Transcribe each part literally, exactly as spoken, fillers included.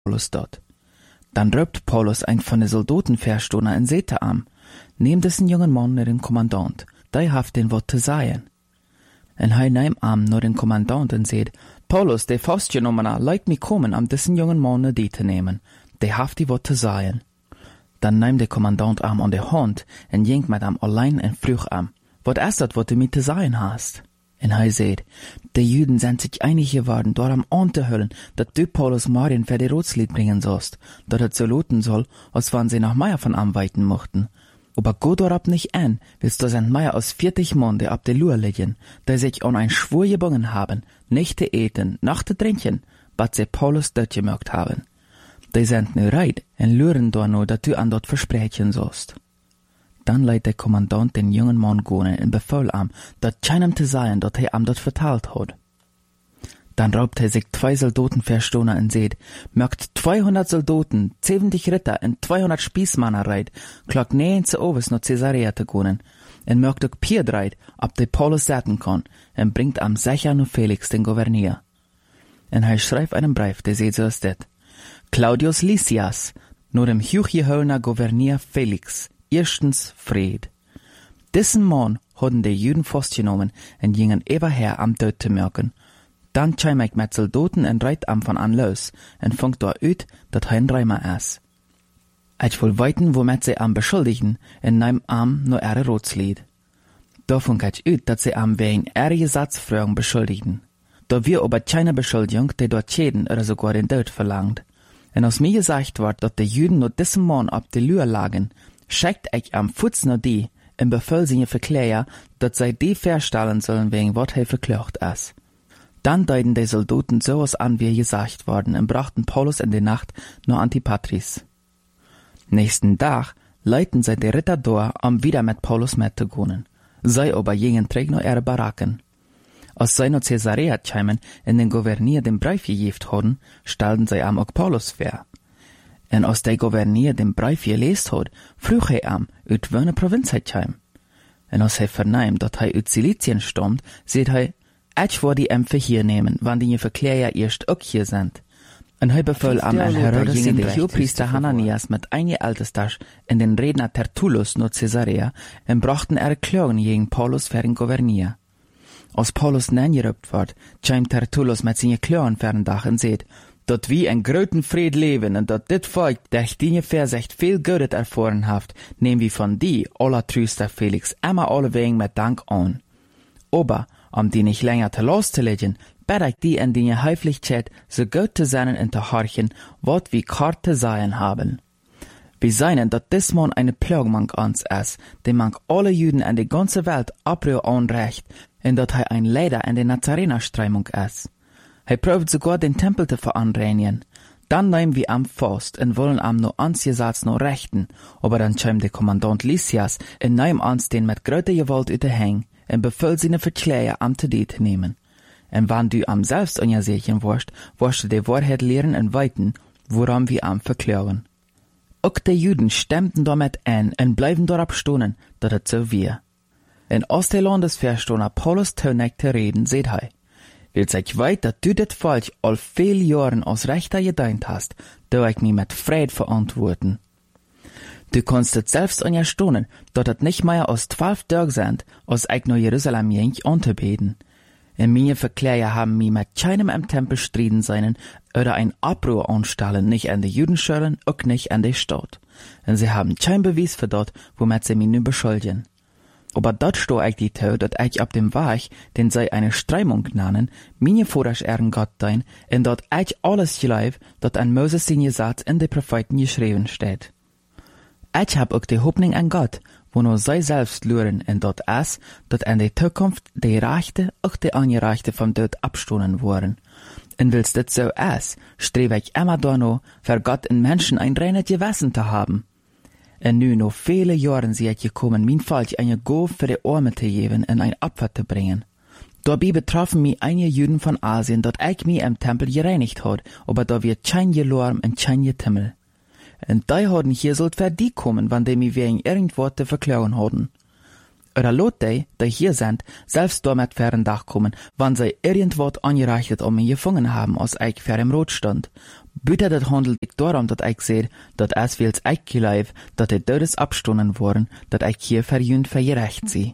Paulus dort. Dann röpt Paulus ein von den Soldaten verstohner in Sete am, nehmt dessen jungen Mann nach den Kommandant, der haft den Wort zu sagen. En hij neemt am nur den Kommandant und seht, Paulus, der fastgenommener, leit mi kommen, am dessen jungen Mann ne die zu nehmen, der haft die Wort zu sagen. Dann nehmt der Kommandant am an der Hand und jinkt mit am allein en früh am, wat ist dat, wat du mit zu sagen hast? En hij seht, die Juden sind sich einig geworden, dort am anzuhüllen, dat du Paulus Marien für die Rotslied bringen sollst, dat het so loten soll, als wann sie nach Meier von am weiten mochten. Aber go dorab nicht an, willst du sind Meier aus vierzig Mann, die ab der Lur liegen, die sich an ein Schwur gebungen haben, nicht zu eten, noch zu trinken, wat sie Paulus dort gemerkt haben. Die sind nu reit, en luren da nur, dat du an dort versprechen sollst. Dann leiht der Kommandant den jungen Mann gehen und befahl am, dat keinem zu sagen, dat er am dort verteilt hat. Dann raubt er sich zwei Soldaten verstohner und seht, merkt zweihundert Soldaten, siebzig Ritter und zweihundert Spießmänner reit, klagt nähen zu Oves nach Caesarea zu gehen, und merkt auch Pier reit, ob der Paulus sagen kann, und bringt am sicher nur Felix den Gouverneur. Und er schreibt einen Brief, der seht so ist det. Claudius Lysias, nur dem hochgeholner Gouverneur Felix, erstens Fried. Diesen Mann hatten die Juden festgenommen und gingen eberher am Tod zu merken. Dann käm ich mit Soldaten und reit am von an los und funkt da ut, dat er ein Reimer ist. Ich will weiten, womit sie am beschuldigen, und nehm am nur ihre Rotslied. Da funk ich ut, dat sie am wegen ihre Gesatzfragen beschuldigen. Da wir aber keine Beschuldigung, die dort schäden oder sogar den Tod verlangt. Und aus mir gesagt wird, dat die Juden nur diesen Mann ab die Lür lagen, schickt ich am Fuß nur die, im Befehl sie verklären, dat sie die verstellen sollen, wegen wat er verklagt ist. Dann deuten die Soldaten so was an, wie gesagt worden, und brachten Paulus in die Nacht nur Antipatris. Nächsten Tag leiten sie die Ritter da, um wieder mit Paulus mitzugehen. Sie aber gingen träg nur ihre Baracken. Als sie noch Caesarea kämen und den Gouverneur den Brief gegeben hatten, stellten sie am auch Paulus vor. Und als der Gouverneur den Brief gelesen hat, frug er am, ut welche Provinz er käm. Und als er vernahm, dass er ut Silizien stammt, seht er, ich will die Ämpfe hier nehmen, wann die Verklärer erst auch hier sind. Und er befahl am ein Herr, gingen der Hohepriester Hananias mit einigen Ältestasch in den Redner Tertullus nach Caesarea und brachten ihre Klagen gegen Paulus für den Gouverneur. Als Paulus nengerübt wird, käm Tertullus mit seinen Klagen für den Dach und seht, dat wie ein gröten Fried leben und dat dit Volk, der ich die Versicht viel Gutes erfahren haft, nehmen wir von die, aller Tröster Felix, immer alle wegen mit Dank an. Aber, um die nicht länger zu loszulegen, bitte ich die in die Höflichkeit so gut zu sein und zu horchen, wat wir kart zu sein haben. Wir seien, dat dis Mann eine Plage mank ans ist, dem mank alle Juden in die ganze Welt abrühr anrecht, und dat er ein Leider in der Nazarener-Streimung ist. Er probt sogar den Tempel zu veranreinigen. Dann nehmen wir am Fast und wollen am no ansgesatz no rechten, aber dann käm der Kommandant Lysias und nehm ans den mit gröter Gewalt überhäng und befiehlt seine Verkläger am zu die zu nehmen. Und wann du am selbst ungesehen warst, warst du die Wahrheit lehren und weiten, woran wir am verklagen. Auch die Juden stemmten damit ein und bleiben dort stohnen, dat het so wir. In aus der Landesverstohner Paulus Tönig zu reden, seht hei. Willst ich weit, dat du dit falsch all viel Jahren aus Rechter gedeint hast, da ich mich mit Fried verantworten. Du kannst et selbst an ja stohnen, dat het nicht mehr aus zwölf Tag sind, als ich nur Jerusalem jink anzubeten. In mir Verkläger haben mich mit keinem im Tempel striden seinen oder ein Abbruch anstellen, nicht an die Judenschören, auch nicht an die Stadt. Und sie haben kein Beweis für dort, womit sie mich nun beschuldigen. Aber dort sto ich die Tau, dat ich ab dem Weg, den sie eine Streimung nannen, meine Vorrasch ehren Gott dein, und dort ich alles glaub, dat an Moses sein Gesetz in die Propheten geschrieben steht. Ich hab auch die Hoffnung an Gott, wo nur sie selbst luren, und dort es, dat in der Zukunft die Rechte, auch die Angerechte vom Tod abstohnen worden. Und willst dit so es, strebe ich immer da noch, für Gott in Menschen ein reines Gewissen zu haben. Und nu noch viele Jahre sie ich gekommen, mein Falsch eine Gabe für die Arme zu geben und ein Opfer zu bringen. Dabei betrafen mich einige Juden von Asien, dat ich mich im Tempel gereinigt hat, aber da wird kein Gelorm und kein Getimmel. Und die haben hier sollt für die kommen, wann die mich wegen irgendwas zu verklagen haben. Oder lot die, die hier sind, selbst damit für den Dach kommen, wann sie irgendwas angereicht um mich gefangen haben, als ich für im Rot stand. Buiten dat handelt ik daarom dat ik zeg, dat als we als ik geloof, dat de doodes abstonden worden, dat ik hier verjunt voor je recht zie.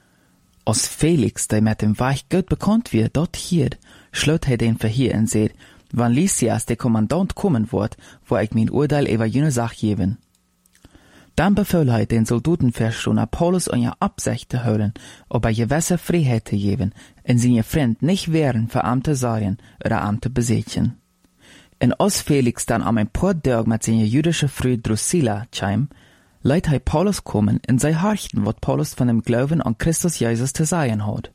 Als Felix, die met dem Weich gut bekannt wird, dort hier, schloot hij den Verheer en zei, wann Lysias, der Kommandant, kommen wird, wo ich mein Urteil über jene Sache geben. Dann befahl hij den Soldatenverstoner Paulus an ihr Absicht zu holen, ob er gewisse Freiheit zu geben, und seine Freund nicht wehren für Amte Sarien oder Amte besetzen. En als Felix dann am ein paar Tag mit seiner jüdischen Frau Drusilla kam, leidt hij Paulus kommen in sei Harchten, wat Paulus von dem Glauben an Christus Jesus zu sagen hat.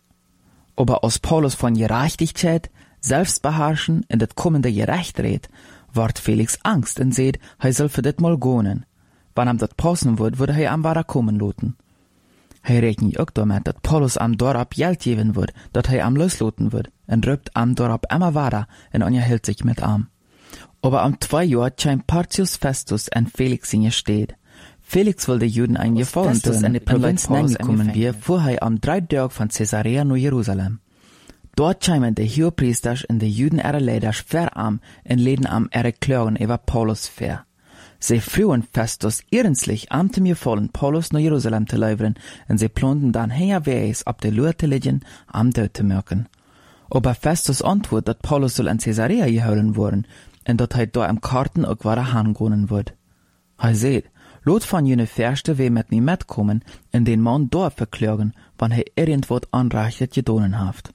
Aber als Paulus von Gerechtigkeit, Selbstbeherrschen in das kommende Gerecht redet, ward Felix Angst und seht, hij soll für dit mal gehen. Wann ihm dat passen wird, würde hij am Wara kommen lassen. Hij rechnet auch damit, dat Paulus am Dorab Geld geben wird, dat hij am loslassen wird, und rübt am Dorab immer weiter und unterhält sich mit am. Aber am zwei Jahr scheint Porcius Festus en Felix in ihr steht. Felix will den Juden ein Gefallen tun, in die Provinz hineingekommen wir, fuhr hij am drei Tag von Caesarea nach Jerusalem. Dort scheinen die Hohepriester und die Juden ihre Leiter schwer am und leden am ihre Klagen über Paulus fair. Sie führen Festus ernstlich am dem Gefallen, Paulus nach Jerusalem zu liefern, und sie planten dann herwegs ab der Lur zu liegen, am Tod zu merken. Aber Festus antwortet, dass Paulus soll in Caesarea geholen worden, und dass er da im Karten auch wieder hingehen wird. Er sagt, lot von jene Färste we mit mir mitkommen, und den Mann dort verklagen, wann er irgendwas anreichtet gedonen haft.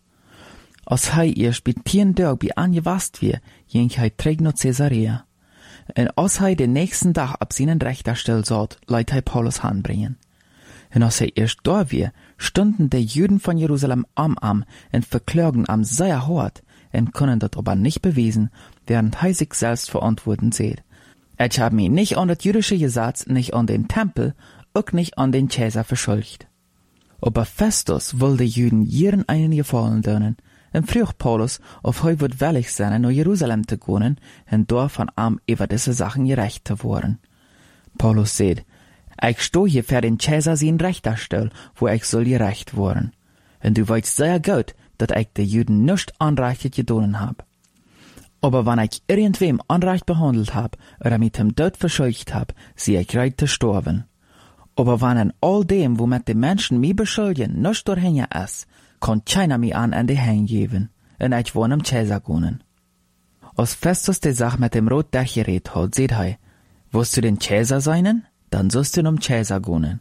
Als hij erst bei tien Tag bei angewast wird, ging hij träg nach Caesarea. Und als hij den nächsten Tag ab seinen Richterstell saht, leidt hij Paulus hanbringen. Und als er erst da war, stunden die Juden von Jerusalem am am und verklagen am sehr hart und können das aber nicht beweisen, während hij sich selbst verantworten sieht. Ich habe mich nicht an das jüdische Gesetz, nicht an den Tempel, auch nicht an den Cäsar verschuldigt. Aber Festus will die Juden jeden einen Gefallen tun, und fragt Paulus, ob er wird willig sein, nach Jerusalem zu gehen, und dort von ihm über diese Sachen gerecht zu werden. Paulus sagt, ich stehe hier für den Cäsar sein Richterstuhl, wo ich soll gerecht werden. Und du weißt sehr gut, dass ich die Juden nicht anreichend gedonen habe. Aber wenn ich irgendwem unrecht behandelt hab oder mit dem Tod verschuldigt hab, sie ich bereit zu sterben. Aber wenn in all dem, womit die Menschen mich beschuldigen, nicht durchhängen ist, kann keiner mich an an die Hände geben, und ich wohne am Cäsar gehen. Als Festus die Sache mit dem Rot durchgeredet hat, sagt er, willst du den Cäsar sein? Dann sollst du am Cäsar gehen.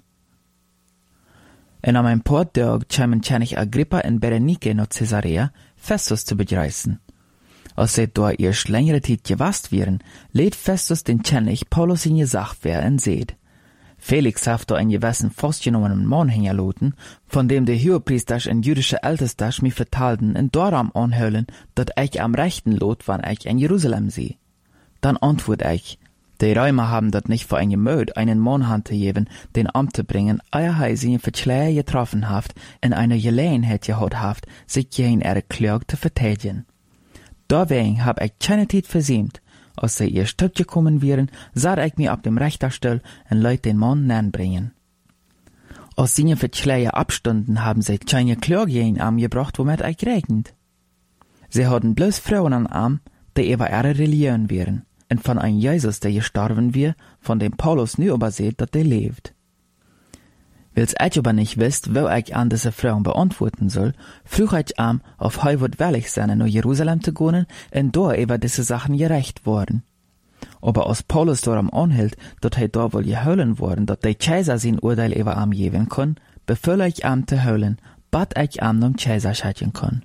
Und am ein paar Tag kamen König Agrippa und Berenike nach Caesarea, Festus zu begreifen. Als sie da erst längere Zeit gewast wären, lädt Festus den König Paulus in die Sache wer und seht. Felix hat da einen gewissen festgenommenen Mann hingerloten, von dem die Hohepriester und jüdische Älteste mich vertalten und darum anhöhlen, dass ich am rechten lot, wann ich in Jerusalem sehe. Dann antwort ich, die Römer haben das nicht für ein Gemüt, einen Mann hanzugeben, den Amt zu bringen, ehe er sie in Verschleier getroffen haft, in einer Gelegenheit gehabt haft, sich gegen ihre Klage zu verteidigen. Deswegen hab ich keine Zeit versäumt. Als sie ihr Stück gekommen wären, sah ich mir ab dem Richterstuhl und leut den Mann nähnbringen. Als sie für Schleier abstunden, haben sie keine Klage in Arm gebracht, womit ich gerechnet. Sie hatten bloß Frauen an Arm, die über ihre Religion wären, und von einem Jesus, der gestorben wir, von dem Paulus nu aber seht, dass der lebt. Weil's ich aber nicht wisst, wo ich an diese Frauen beantworten soll, frug ich am, auf heu wird willig sein, nach Jerusalem zu gehen, und da über diese Sachen gerecht worden. Aber als Paulus darum anhielt, dass er da wohl geholen worden, dass der Kaiser sein Urteil über am geben kann, befahl ich am zu holen, bat ich am dem Kaiser schatten kann.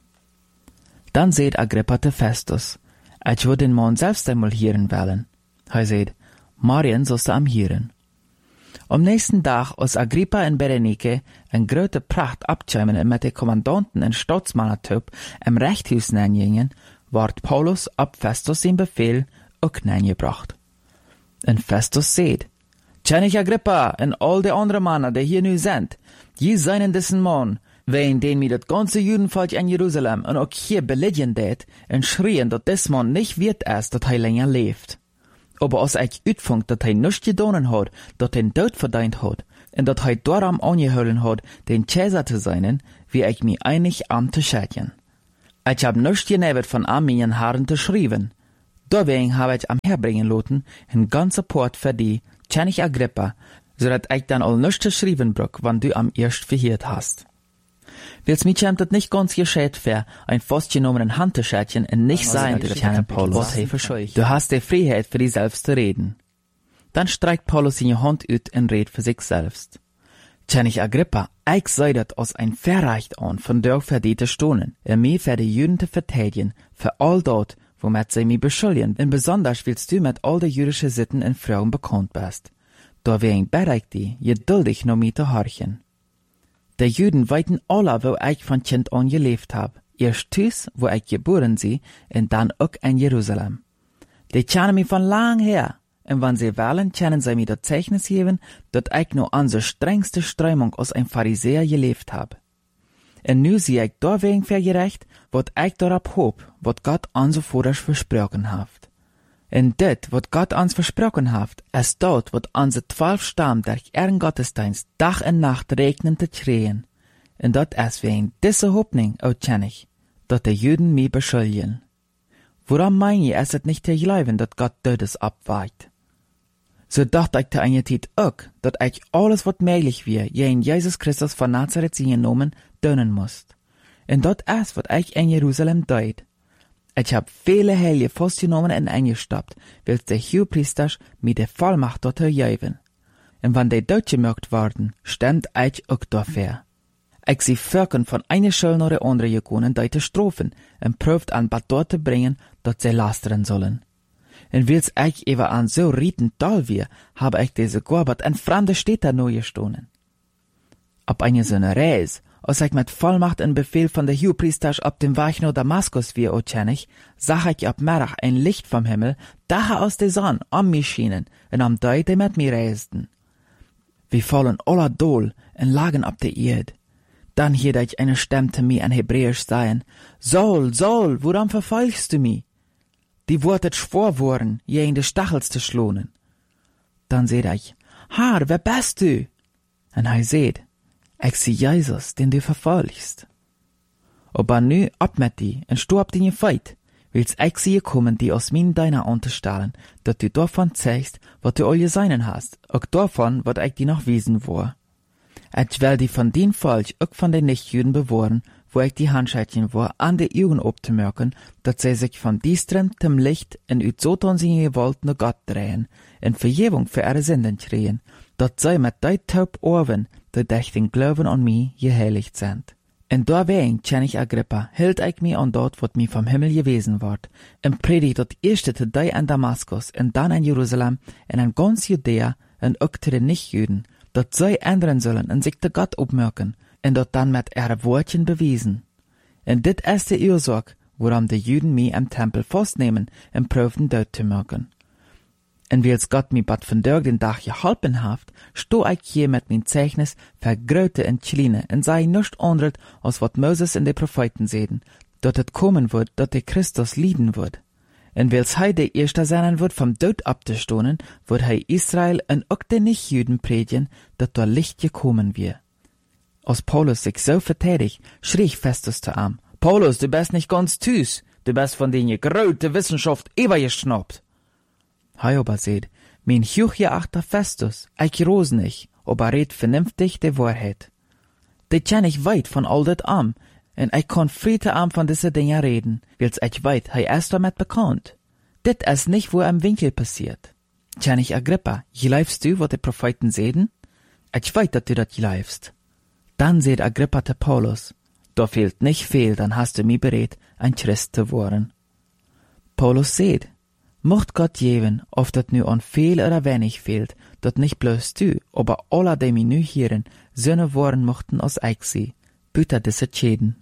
Dann seht Agrippa zu Festus, ich würde den Mann selbst einmal hören wollen. Er seht, Marien sollst du am hören. Am nächsten Tag, als Agrippa und Berenike in große Pracht abkämen und mit den Kommandanten und Staatsmannertyp im Rechthaus neingingen, ward Paulus ab Festus sein Befehl auch neingebracht. Und Festus seht, König Agrippa und all die anderen Männer, die hier nu sind, die seien dessen Mann, wegen den mir das ganze Judenvolk in Jerusalem und auch hier belegen det und schrien, dass des Mann nicht wird erst, dass er länger lebt. Aber als ich uitvond dat hij nichts gedonen hat, dat hij dood verdient hat, und dat hij darum angeholen hat, den Cäsar zu sein, wie ich mich einig am zu schätzen. Ich hab nichts genebet von an meinen Haaren zu schreiben. Deswegen habe ich am herbringen loten, ein ganzer Port für die, König Agrippa, so dat ich dann all nichts geschrieben brück, wann du am erst verhiert hast. Wils mich scheint das nicht ganz gescheit für ein festgenommenen Handtäschchen in nicht sein, der König Paulus. Du hast die Freiheit für dich selbst zu reden. Dann streckt Paulus seine Hand ut und redet für sich selbst. König Agrippa, ich sei dat aus ein Verrecht an von der verdiente Stonen, er mir für die Juden zu verteidigen, für all dort, womit sie mich beschuldigen, und besonders willst du mit all der jüdischen Sitten und Frauen bekannt bist. Da wegen bereit die, geduldig noch mit zu horchen. Die Juden weiten alle, wo ich von Kind an gelebt hab, erst tüs, wo ich geboren sie, und dann auch in Jerusalem. Die kennen mich von lang her, und wenn sie wollen, können sie mir das Zeichnis geben, dass ich nur an so strengste Strömung aus ein Pharisäer gelebt hab. Und nu sie ich deswegen vergerecht, wat ich darauf hob, wat Gott an so vorher versprochen haft. Und dit, wat Gott ans versprochen haft, es dort, wat an se zwölf Stamm durch ihren Gottesdienst Tag und Nacht regnen zu kreen. Und dat es wegen dieser Hoffnung, o König, dat die Juden mich beschuldigen. Woran mein ich, es ist nicht zu glauben, dat Gott Todes abweicht? So dacht ich te eine Zeit auch, dat ich alles, wat möglich wir, je in Jesus Christus von Nazareth sie genommen, tun musst. Und dat ist, wat ich in Jerusalem deut. Ich hab viele Heilige festgenommen und eingestoppt, weil der Hohepriester mir die Vollmacht dort geben. Und wenn die dort gemerkt worden, stand ich auch dafür. Ich sie Völkern von einer Schule nach der anderen gekommen, die zu strafen, und prüft an Bad dort zu bringen, dass sie lastern sollen. Und wills ich eben an so rieten toll wir, habe ich diese Gorbert in fremde Städte neu gestohlen. Ob eine so eine Reise, als ich mit Vollmacht und Befehl von der Hohepriester ab dem Weg nach Damaskus wie, o König, sah ich ab Merach ein Licht vom Himmel, daher aus der Sonne um mich schienen, und am Deu, die mit mir reisten. Wir fallen aller Dol und lagen ab der Erde. Dann hielt ich eine Stimme zu mir in Hebräisch sagen, Saul, Saul, woran verfolgst du mich? Die wurdet schwor worden, je in de Stachels zu schlonen. Dann seht ich, Herr, wer bist du? Und er seht, ich sie Jesus, den du verfolgst. Aber nu ab mit die, und stu ab den Gefeit, willst ich sie kommen, die aus min deiner unterstellen, dass du davon zeigst, wat du all geseinen hast, auch davon, wat ich dir noch wiesen war. Ich will die von den Volk, auch von den Nichtjuden bewahren, wo ich die Handscheidchen war, an die Augen abzumerken, dass sie sich von diestren zum Licht in ut so tun sie gewollt nur Gott drehen, in Vergebung für ihre Sünden kriegen, dass sie mit dei taub Ohren, die durch den Glauben an mich geheiligt sind. Und deswegen, König Agrippa, hielt ich mich an dort, wat mir vom Himmel gewesen ward, und predigt dort erste zu dei in Damaskus, und dann in Jerusalem, und in ganz Judäa, und auch zu den Nichtjuden, dass sie ändern sollen und sich zu Gott abmerken, und dort dann mit ihre Wortchen bewiesen. Und dit ist die Ursache, woran die Juden mich im Tempel festnehmen und prüfen dort zu merken. Und wils Gott mich bad von dort den Tag geholfen haft, sto ich hier mit mein Zeichnis vergröte und kleine und sei nicht anderes, als wat Moses in de Propheten sehen, dort het kommen wird, dort der Christus lieben wird. Und wils hei der Erste sein wird, vom Tod abzustohnen, wird hei Israel und auch den Nichtjuden predigen, dat dort Licht gekommen wird. Als Paulus sich so verteidigt, schrie Festus zu ihm, Paulus, du bist nicht ganz tüß, du bist von den gegrölte Wissenschaft übergeschnappt. Hei aber seht, mein hochgeachter Festus, ich rosen nicht, aber red vernünftig die Wahrheit. Die kenn ich weit von all dat am, und ich kann friede am von diese Dinge reden, wils ich weit, hei erst damit bekannt. Dit ist nicht, wo im Winkel passiert. Kenn ich Agrippa, glaubst du, wat die Propheten sehen? Ich weit, dat du dat glaubst. Dann seht Agrippa zu Paulus, da fehlt nicht viel, dann hast du mich bereit, ein Christ zu werden. Paulus seht, mocht Gott geben, ob dat nu an viel oder wenig fehlt, dat nicht bloß du, aber alle, die mich nu hören, Söhne worden mochten aus ich sie, büter diese Schäden.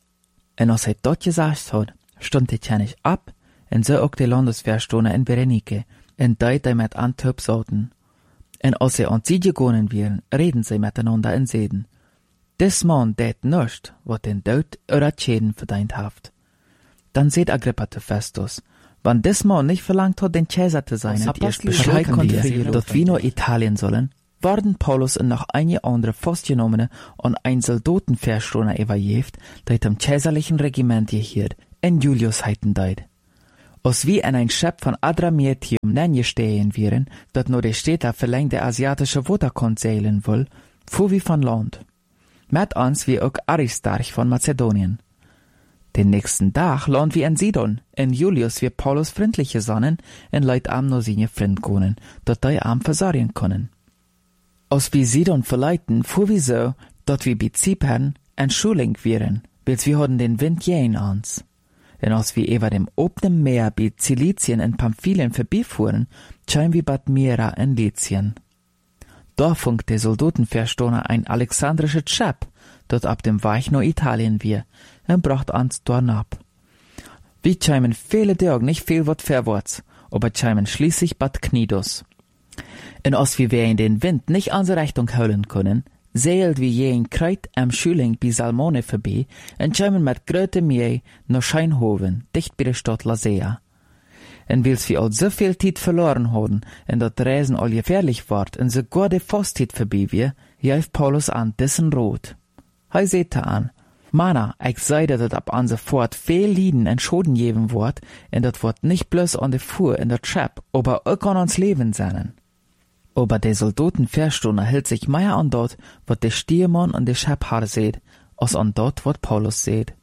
Und als er dort gesagt hat, stund die König ab, und so auch die Landesverstoner in Berenike, und die, die mit Antwerp sollten. Und als sie an sie gegangen wären, reden sie miteinander in Seden. Des Mann tät nicht, wat den Tod oder Schäden verdient haft. Dann seht Agrippa zu Festus, wann des Mann nicht verlangt hat, den Cäsar zu sein, und erst beschreiben wir, dass wir nur Italien sollen, worden Paulus und noch einige andere Festgenommene an ein Soldatenverstoner überjeft, die dem cäsarlichen Regiment gehiert, in Julius heiten deit. Als wie in ein Schep von Adramyttium neingestehen wären, dat nur de Städter verlängte asiatische Waterkont seilen will, fuhr wie von Land. Mit uns wie auch Aristarch von Mazedonien. Den nächsten Tag land wie in Sidon, in Julius wie Paulus freundliche Sonnen, in Leut am nur seine Freund können, dat die am versorgen können. Als wie Sidon verleiten, fuhr wie so, dat wie bei Zypern en Schuling wären, bis wir hatten den Wind jähen ans. Und als wir über dem openen Meer bei Zilizien und Pamphylien vorbeifuhren, scheinen wir Bad Mira in Lycien. Da funkt der Soldatenverstoner ein alexandrisches Schiff, dat ab dem Weich nach Italien wir, und bracht uns dort ab. Wir scheinen viele Tage nicht viel wat vorwärts, aber scheinen schließlich Bad Knidos. Und als wir in den Wind nicht unsere Richtung holen können, seilt wie je ein Kreuz am Schüling bei Salmone vorbei und scheinen mit gröte Mühe nach Scheinhoven, dicht bei der Stadt Lasea. Und weil's wir all so viel Zeit verloren haben und dat Reisen all gefährlich ward und sogar die Fastzeit vorbei wir, jäuf Paulus an dessen Rot. Hei seht an, Mana, ich sei, dat het ab anse Fort viel Lieden und Schoden geben wort, und dat wort nicht bloß an de Fuhr in der Chap, aber auch an uns Leben seinen. Aber der Soldatenverstoner hält sich mehr an dort, wat der Stiermann und der Schäphaar seht, als an dort, wat Paulus seht.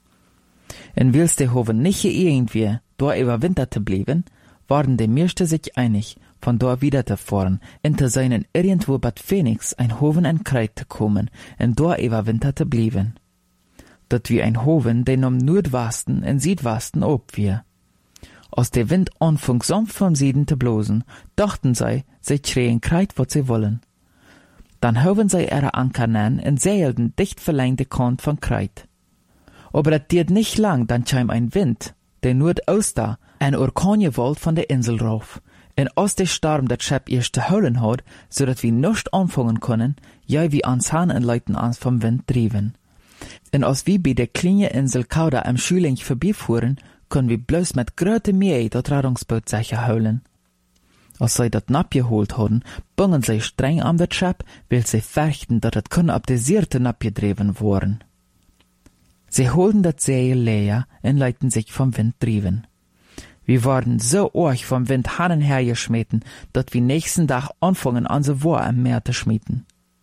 Und wills der Hoven nicht irgendwie da überwinterte blieben, waren die meisten sich einig, von da wieder zu fahren, und zu seinen irgendwo Bad Phoenix ein Hoven en Kreit zu kommen, und da überwinterte blieben. Dat wie ein Hoven, den am Nordwesten und Südwesten ob wir. Als der Wind anfing sanft vom Süden zu blosen, dachten sie, sie schreien Kreit, wat sie wollen. Dann hoben sie ihre Anker nen und seilten dicht verlängte Kant von Kreit. Aber das diert nicht lang, dann kam ein Wind, der Nordoster, ein Orkangewalt von der Insel rauf. Und als der Sturm das Schiff erst zu holen hat, so dass wir nicht anfangen können, ja wie ans Hahn und Leuten ans vom Wind trieben. Und als wir bei der kleinen Insel Kauda am Schüling vorbeifuhren, können wir bloß mit gröte Mühe das Rettungsboot sicher holen. Als sie das Napp geholt haben, bungen sie streng an das Schiff, weil sie fürchten, dass das können ab der Sierte Napp gedreven worden. Sie holten das Seil leer und leiten sich vom Wind trieben. Wir waren so arg vom Wind hannen hergeschmeten, dass wir nächsten Tag anfangen an so War am Meer zu schmieden.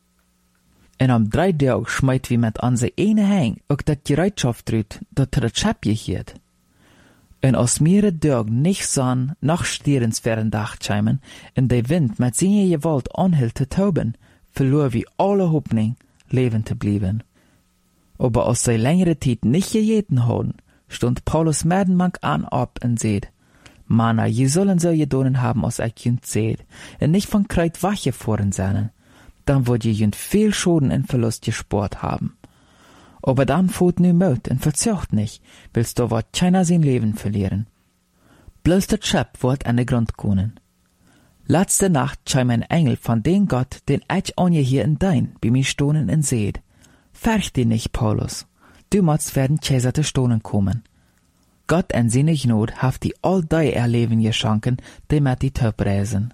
Und am drei Tag schmeit wir mit an se eine Hang auch dat Gereitschaft drüt, dat das Schiff gehiert. Und als mehrere Tage nicht sahen, nach stierensfernen Dach scheimen, und der Wind mit seiner Gewalt anhielt zu toben, verlor wir alle Hoffnung, lebend zu bleiben. Aber als sie längere Zeit nicht gejeten haben, stund Paulus Merdenmank an ab und seht, Mana, je sollen so gedonen haben, als ich jünd seht, und nicht von Kreit wache voren seinen. Dann wird je jünd viel Schoden und Verlust gespart haben. Aber dann fort nu Mut und verzögt nicht, willst du wat keiner sein Leben verlieren. Bloß das Schiff wird an den Grund kommen. Letzte Nacht scheint ein Engel von dem Gott, den ich an je hier in dein, bei mir stohnen und seht. Fürcht dich nicht, Paulus. Du musst werden Cäsar stohnen kommen. Gott en seine Gnade haft die all die erleben geschenken, die mit die Töp reisen.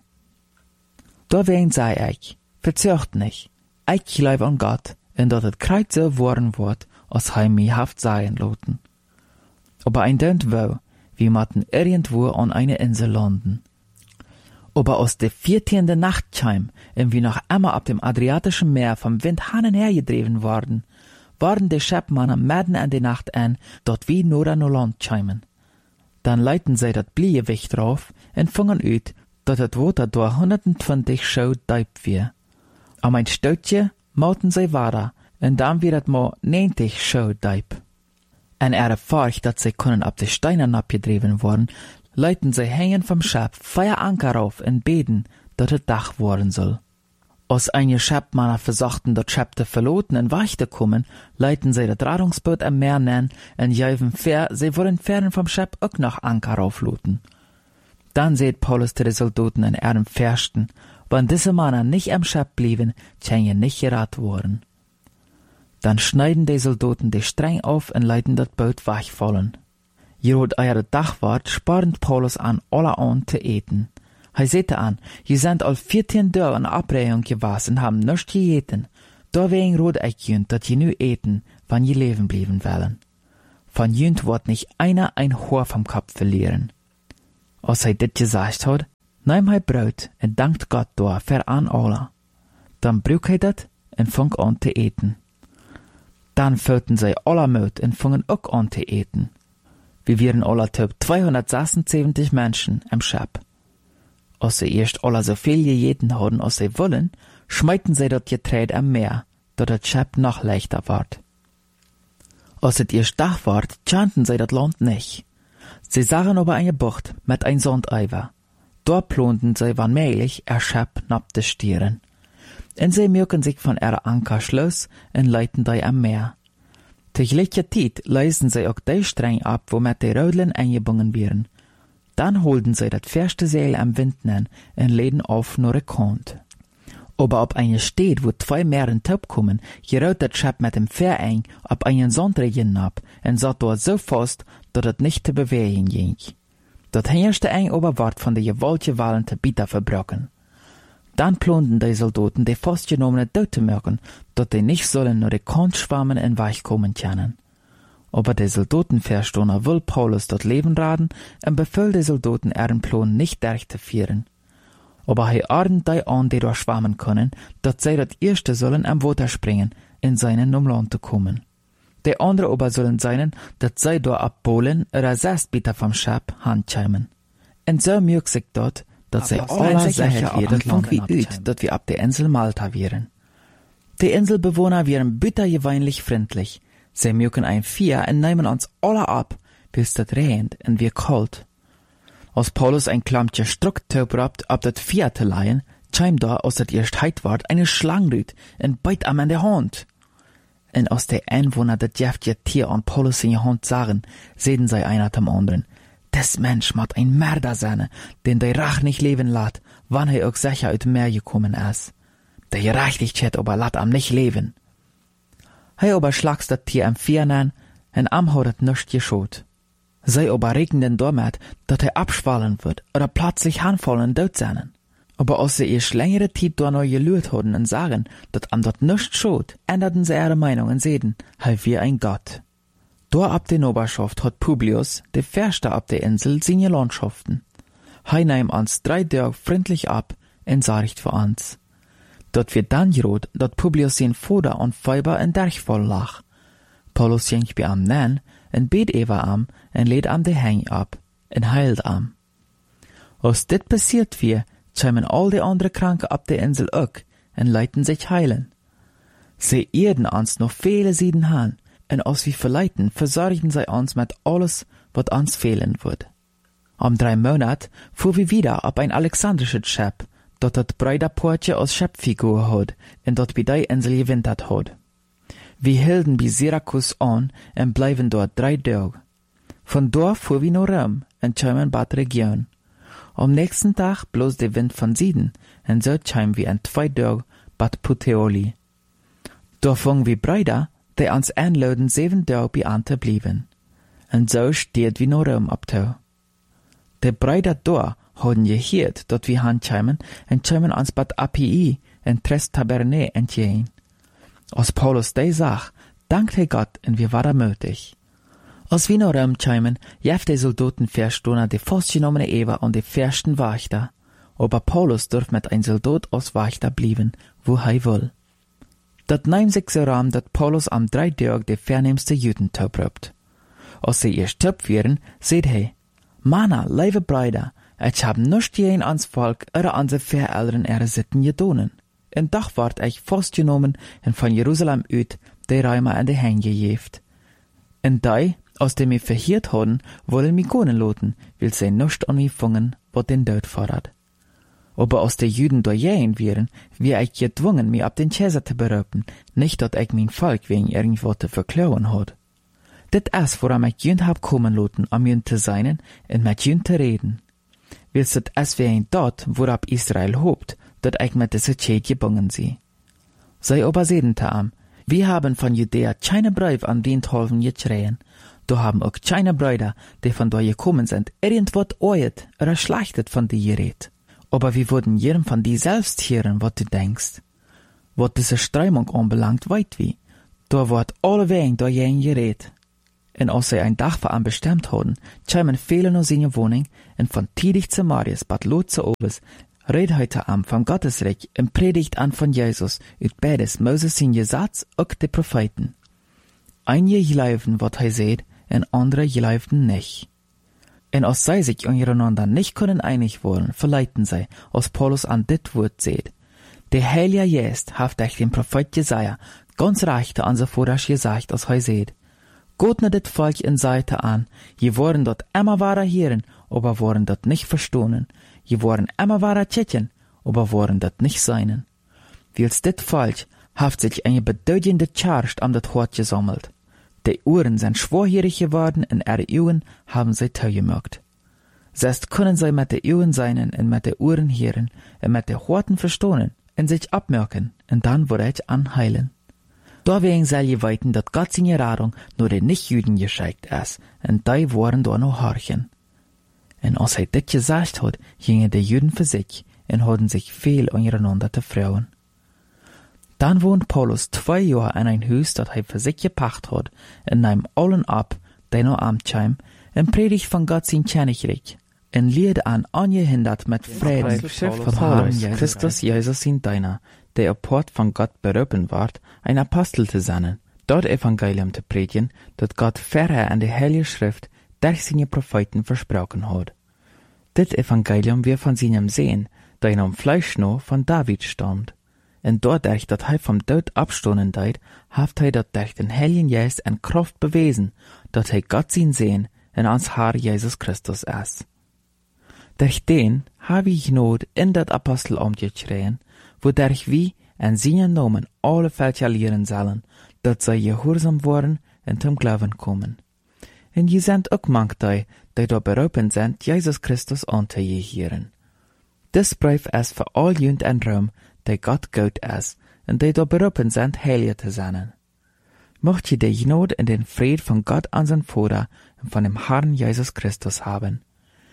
Da wen sei ich, verzögt nicht. Ich glaub an Gott, und dat het Kreuz so worden wird, als he mich haft sein loten. Aber ein dönt wo, wir matten irgendwo an eine Insel landen. Aber aus der vierzehnten Nacht kam, und wir noch immer ab dem Adriatischen Meer vom Wind hannen hergedreven worden, waren die Schäppmannen mitten in die Nacht an, dort wie nur an Land kämen. Dann leiten sie dat Bliegewicht drauf und fangen ut, dat het Water durch hundertzwanzig Schau deip wir. Am ein Stoutje mauten sie weiter, und dann wird het mal neunzig Schau deip. En er erfahrt, dat sie können ab de Steinen abgedreven worden, leiten sie hängen vom Schab feier Anker auf und beten, dat het Dach worden soll. Als einige Schäppmanner versuchten, dat Schab zu verloten und weich zu kommen, leiten sie das Rettungsboot am Meer nen und jäufen fair, sie wollen fern vom Schab auch noch Anker aufloten. Dann seht Paulus zu den Soldaten in ihrem Fürsten, wenn diese Männer nicht am Schab blieben, kämen nicht gerat worden. Dann schneiden die Soldaten die Streng auf und leiten das Boot weichfallen. Je hat eure Dachwart sparen Paulus an, alle an zu eten. Hij sehte an, je sind al vierzehn Tage in Abreihung gewesen und haben nichts gegeten. Da wegen rot ich jünd, dat je nu eten, wann je leben blieben wollen. Von jünd wird nicht einer ein Haar vom Kopf verlieren. Als hij dit gezegd had, nam hij brood en dankt God door voor aan allen. Dan brak hij dat en ving aan te eten. Dan vulden zij alle moed en vingen ook aan te eten. Wir waren alle top zweihundertzesenzeventig Menschen im Schab. Als sie erst alle so viel gegeten hadden als sie wollen, schmeiten sie dat Getreide am Meer, dat het Schab noch leichter ward. Als het erst Dach ward, kannten sie dat Land nicht. Sie sahen aber eine Bucht mit ein Sandeiver. Dort plonten sie wanmählich er Schab nab de Stieren. En sie mögen sich von ihrer Anker schloss en leiten die am Meer. Tegelijke tijd leisen sie auch die Streng ab, womit die Rödlen eingebunden werden. Dann holden sie das verste Seil am Wind nen en leden auf nur de Kant. Aber ob eine steht, wo zwei Meeren top kommen, geraut das Schab mit dem Fähr ein, ab einen Sandregen ab, en satt dort so fast, dat het nicht te bewegen ging. Dat herrschte ein Oberwart von der gewaltige Wahlen te bitter verbrochen. Dann plonten die Soldaten die festgenommenen dood te merken, dat die nicht sollen nur de Kant schwammen en weich kommen können. Aber die Soldatenverstoner will Paulus dort Leben raten en befiel die Soldaten ihren Plan nicht durchzuführen. Aber hij ordnet die an, die dort schwammen können, dat zij dat erste sollen am Wasser springen, in seinen um Land zu kommen. Die andere aber sollen seinen, dat zij dort abbohlen oder zest bitter vom Schab handschämen. En so mög sich dort, dat zij alle sicher werden, fang wie uit, dat wir ab der Insel Malta wären. Die Inselbewohner wären bittergeweinlich freundlich. Sie mögen ein Vier und nehmen uns alle ab, bis das regnet und wir kalt. Als Paulus ein Klammtje Strucktaub rabt, ab dat Vier zu leihen, scheim da, aus dat erst heit ward, eine Schlangenrüt und beit am an der Hand. Und aus der Einwohner dat jäftje Tier an Paulus in die Hand sagen, sehen sie einer zum anderen. Das Mensch mat ein Mörder sein, den der Rach nicht leben lat, wann er auch sicher uit Meer gekommen ist. Der Gerechtigkeit aber lat am nicht leben. Hij aber schlags dat Tier am Vier an, en am hat het nichts geschot. Sei aber regnen damit, dat er abschwallen wird oder plötzlich anfallen dort sein. Aber als sie erst längere Zeit da noch gelüht hatten und sagen, dat am dat nichts schot, änderten sie ihre Meinung und sehen, hei wir ein Gott. Dort ab der Oberschaft hat Publius, der Förster ab der Insel, seine Landschaften. Hei nahm uns drei Tage freundlich ab und sorgt für uns. Dort wird dann gerot, dat Publius sein Vater und Weiber in Derchfall lag. Paulus ging bei am nen, en bet Eva am, en lädt am de Heng ab, en heilt am. Als dit passiert wir, schämen all die andere Kranke ab der Insel auch, en leiten sich heilen. Sie erden uns noch viele Sieden han, en als wir verleiten, versorgen sie uns mit alles, was uns fehlen wird. Am drei Monat fuhr wir wieder ab ein alexandrisches Schab, dat dat Breiderportje aus Schöpffigur hat, en dat bei der Insel gewintert hat. Wir hielten bei Syrakus an en bleiben dort drei Tage. Von dort fuhr wir nach Rom en schämen Bad Region. Am nächsten Tag bloß der Wind von Süden, en so schämen wir en zwei Tage Bad Puteoli. Da fangen wir Breider, die uns einladen sieben Tage bei Ante blieben. En so steht wir nach Rom abtau. Die Breider da hadden gehört, dat wir handschämen en schämen uns Bad Appii en Tres Tabernae entgehen. Als Paulus die sag, dankt hij Gott en wir waren mutig. Als wir nach Rom schämen, jeft die Soldatenverstoner die festgenommene Eva und die versten Wächter. Aber Paulus durft mit ein Soldat als Wächter blieben, wo er will. Dat nahm sich so ram, dat Paulus am drei Tag die vernehmste Juden töprupt. Als sie erst töp wären, seht hij, Mana, lieve Brüder, ich hab nicht jeden ans Volk oder an die Vereltern ihre Sitten gedonen. En dag ward ich vastgenomen en van Jerusalem uit de Römer an de Hänge gejeft. En die, aus dem wir verhiert hadden, wollen mich gonen loten, will sie nicht an mich fangen, wat den Tod fordert. Aber aus de Juden dorthin wären, wie ich gedwungen, mich ab den Käser zu berüben, nicht, dat ich mein Volk wegen irgendwo zu verklauen hat. Dit is, woran ich jünd hab kommen loten, am jünd zu seinen en mit jünd zu reden. Willst het es wegen dort, worab Israel hobt, dat ich mit dieser Zeit gebungen sie. Sei aber sedente am, wir haben von Judäa keine Brief an den Tolven geschrien, do haben auch keine Brüder, die von dort gekommen sind, irgendwas oet oder schlechtet von dir geredet. Aber wir wurden jedem von dir selbst hören, was du denkst. Was diese Strömung anbelangt, weit wie, da wird alle wegen da jen geredet. En als zij een dag voor aan bestemd hadden, kwamen velen naar zijn woning en van tidig zu Marius bad Lotse Obes, reed hij te am van Gottes Reich en predigt an van Jezus uit beides Moses zijn Gesetz ook de Propheten. Einige geloofden wat hij zei en andere geloofden nicht. En als zij zich ondereinander nicht können einig worden, verleiten zij, als Paulus an dit woord zei. Der Heilige Geist hat durch den Prophet Jesaja ganz recht an sein Vordersch gesagt, als hij zei. Gott net dit Volk in Seite an, je worden dort immer wahrer hören, aber worden dort nicht verstohnen. Je worden immer wahrer tschetjen, aber worden dort nicht seinen. Wils dit Volk haft sich eine bedeutende Charge am dat Hort gesammelt. Die Uhren sind schwerhörig geworden und ihre Uhren haben sie teilgemerkt. Selbst können sie mit den Uhren seinen und mit den Uhren hören und mit den Horten verstohnen und sich abmerken und dann wird ich anheilen. Deswegen soll je weiten, dat Gott seine Radung nur den Nicht-Juden geschickt ist, und die waren da noch horchen. Und als er dit gesagt hat, gingen die Juden für sich und hatten sich viel untereinander zu freuen. Dann wohnt Paulus zwei Jahre in ein Haus, das er für sich gepacht hat, und nahm allen ab, die noch amtschheim, und predigt von Gott sein Königreich, und lied an angehindert mit Frieden von Herrn Christus Jesus sein Deiner, der apart von Gott berufen ward, ein Apostel zu sein, dort Evangelium zu predigen, das Gott vorher an der Heilige Schrift durch seine Propheten versprochen hat. Dit Evangelium wir von seinem Sehen, der in am Fleisch noch von David stammt. Und dadurch, dass er vom Tod abstoßen deit, haft er dat durch den Heiligen Geist en Kraft bewiesen, dass er Gott sein Sehen in ans Herr Jesus Christus ist. Durch den habe ich Not in dat Apostelamt geschrien, wodurch wir in seinen Namen alle Völker lehren sollen, dass sie gehorsam worden und zum Glauben kommen. Und je sind auch manche, die da berufen sind, Jesus Christus anzugehören. Das Brief ist für all Jünd in Rom, die Gott gut ist, und die da berufen sind, heilig zu sein. Mocht je die Gnade und den Fried von Gott unseren Vater und von dem Herrn Jesus Christus haben.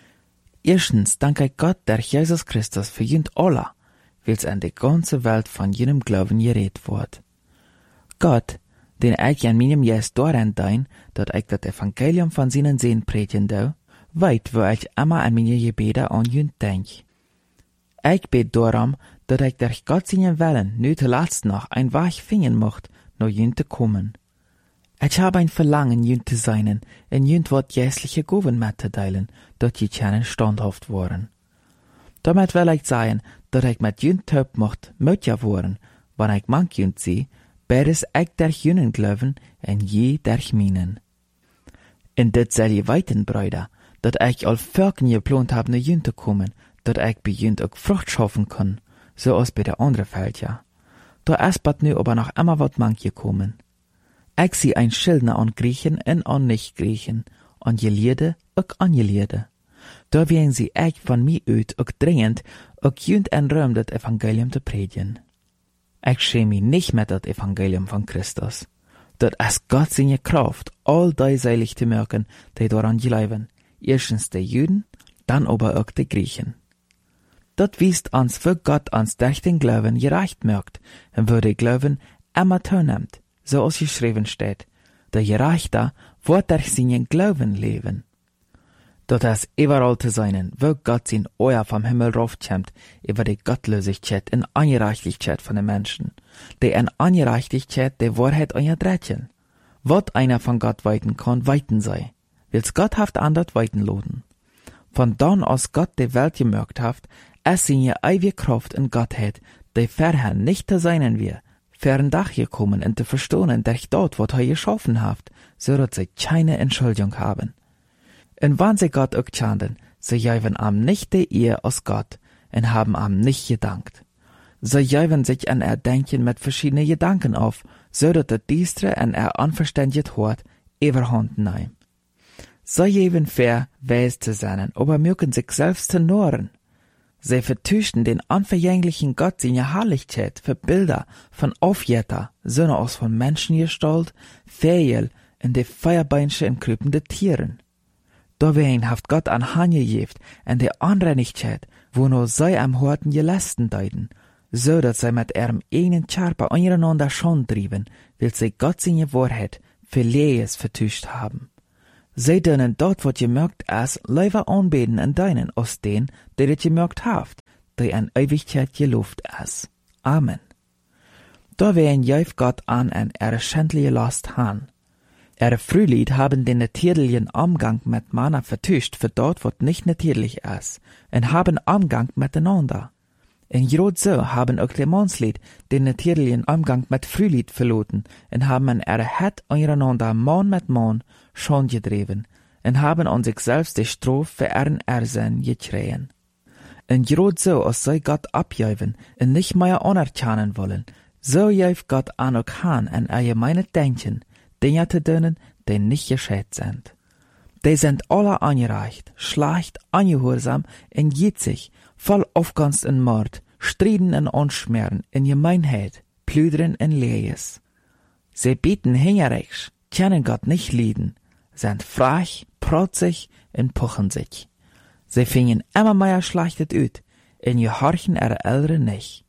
Erstens danke ich Gott durch Jesus Christus für Jünd alle, wils an die ganze Welt von jenem Glauben geredet wird. Gott, den ich an meinem Geist daran dein, dat ich das Evangelium von seinen Sehen predigen do, weit, wo ich immer an meine Gebete an Jünd denk. Ich bet darum, dat ich durch Gott seinen Willen nu zuletzt noch ein Weg finden mocht, noch Jünd zu kommen. Ich habe ein Verlangen, Jünd zu sein, und Jünd wird jässliche Gaben mitzuteilen, dat die kennen standhaft waren. Damit will ich sagen, dat ich mit Jünd taub mocht, mötja worden, wann ich mank Jünd sie, beides ich durch Jünden glauben, und je durch meinen. Und dit soll je weiten, Brüder, dat ich all Völken geplant hab, nach Jünd zu kommen, dat ich bei Jünd auch Frucht schaffen kann, so als bei der anderen Völker. Da ist bald nu aber noch immer wat mank gekommen. Ich sie ein Schildner an Griechen und an Nicht-Griechen, an Gelehrte und an Gelehrte. Da werden sie echt von mir uit auch dringend, auch Jünd in Rom das Evangelium zu predigen. Ich schäme mich nicht mit das Evangelium von Christus. Dat ist Gott seine Kraft, all die seilig zu merken, die daran glauben. Erstens die Juden, dann aber auch die Griechen. Dat wiest uns, für Gott uns durch den Glauben gerecht merkt, und wo der Glauben immer teilnimmt, so als geschrieben steht, der Gerechte wird durch seinen Glauben leben. Dat ist überall zu sein, wo Gott sein Euer vom Himmel raufkommt, über die Gottlosigkeit und Ungerechtigkeit von den Menschen, die in Ungerechtigkeit die Wahrheit unterdrücken. Wat einer von Gott weiten kann, weiten sei, wils Gott haft andert weiten loden. Von dann aus Gott die Welt gemerkt haft, es seine ewige Kraft in Gottheit, die vorher nicht zu sein wir, fern Dach gekommen und zu verstohnen durch dort, wat er geschaffen haft, so dass sie keine Entschuldigung haben. Und wann sie Gott auch schanden, sie geben am nicht die Ehe aus Gott und haben am nicht gedankt. Sie geben sich an Erdenken mit verschiedenen Gedanken auf, so dass der Diestre an er unverständigt hört, überhand nehmen. Sie geben fair, weis zu sein, aber mögen sich selbst zu norren. Sie vertüchten den unvergänglichen Gott seine Herrlichkeit für Bilder von Aufjetter, sondern aus von Menschengestalt, Fähel und die Feuerbeinsche und krüpende Tieren. Dawein haft Gott an Hanje gejeft en de Anrennigkeit, wo no sei am Horten gelesten deuten, so dat sei mit ihrem eigenen Charper untereinander schon trieben, will sie Gott seine Wahrheit für Lees vertuscht haben. Sie dürnen dort, wat gemerkt es, lieber anbeten an deinen, aus den, der dit gemerkt haft, die an Ewigkeit gelobt es. Amen. Da werden jäuf Gott an en ihre schändliche Last han. Ihre Frühlied haben den natürlichen Umgang mit Mana vertuscht für dort, wat nicht natürlich ist, und haben Umgang miteinander. In Jod so haben auch Lemonslied den natürlichen Umgang mit Frühlied verloren und haben an ihre Het untereinander Mann mit Mann schon gedreven und haben an sich selbst die Strophe für ihren Ersinn gekriegen. In Jod so, als sei Gott abjäuven und nicht mehr anerkennen wollen, so jäuft Gott an auch han an ihr meine Denken, Dinge zu tun, die nicht gescheit sind. Die sind alle angereicht, schlecht, ungehorsam und jitzig, voll Aufgunst und Mord, Striden und Unschmerzen, in Gemeinheit, Plüdern und Lehes. Sie bieten hingerichs, können Gott nicht lieben, sind frech, protzig und puchen sich. Sie fingen immer mehr schlechtet ut, und gehorchen ihre Eltern nicht.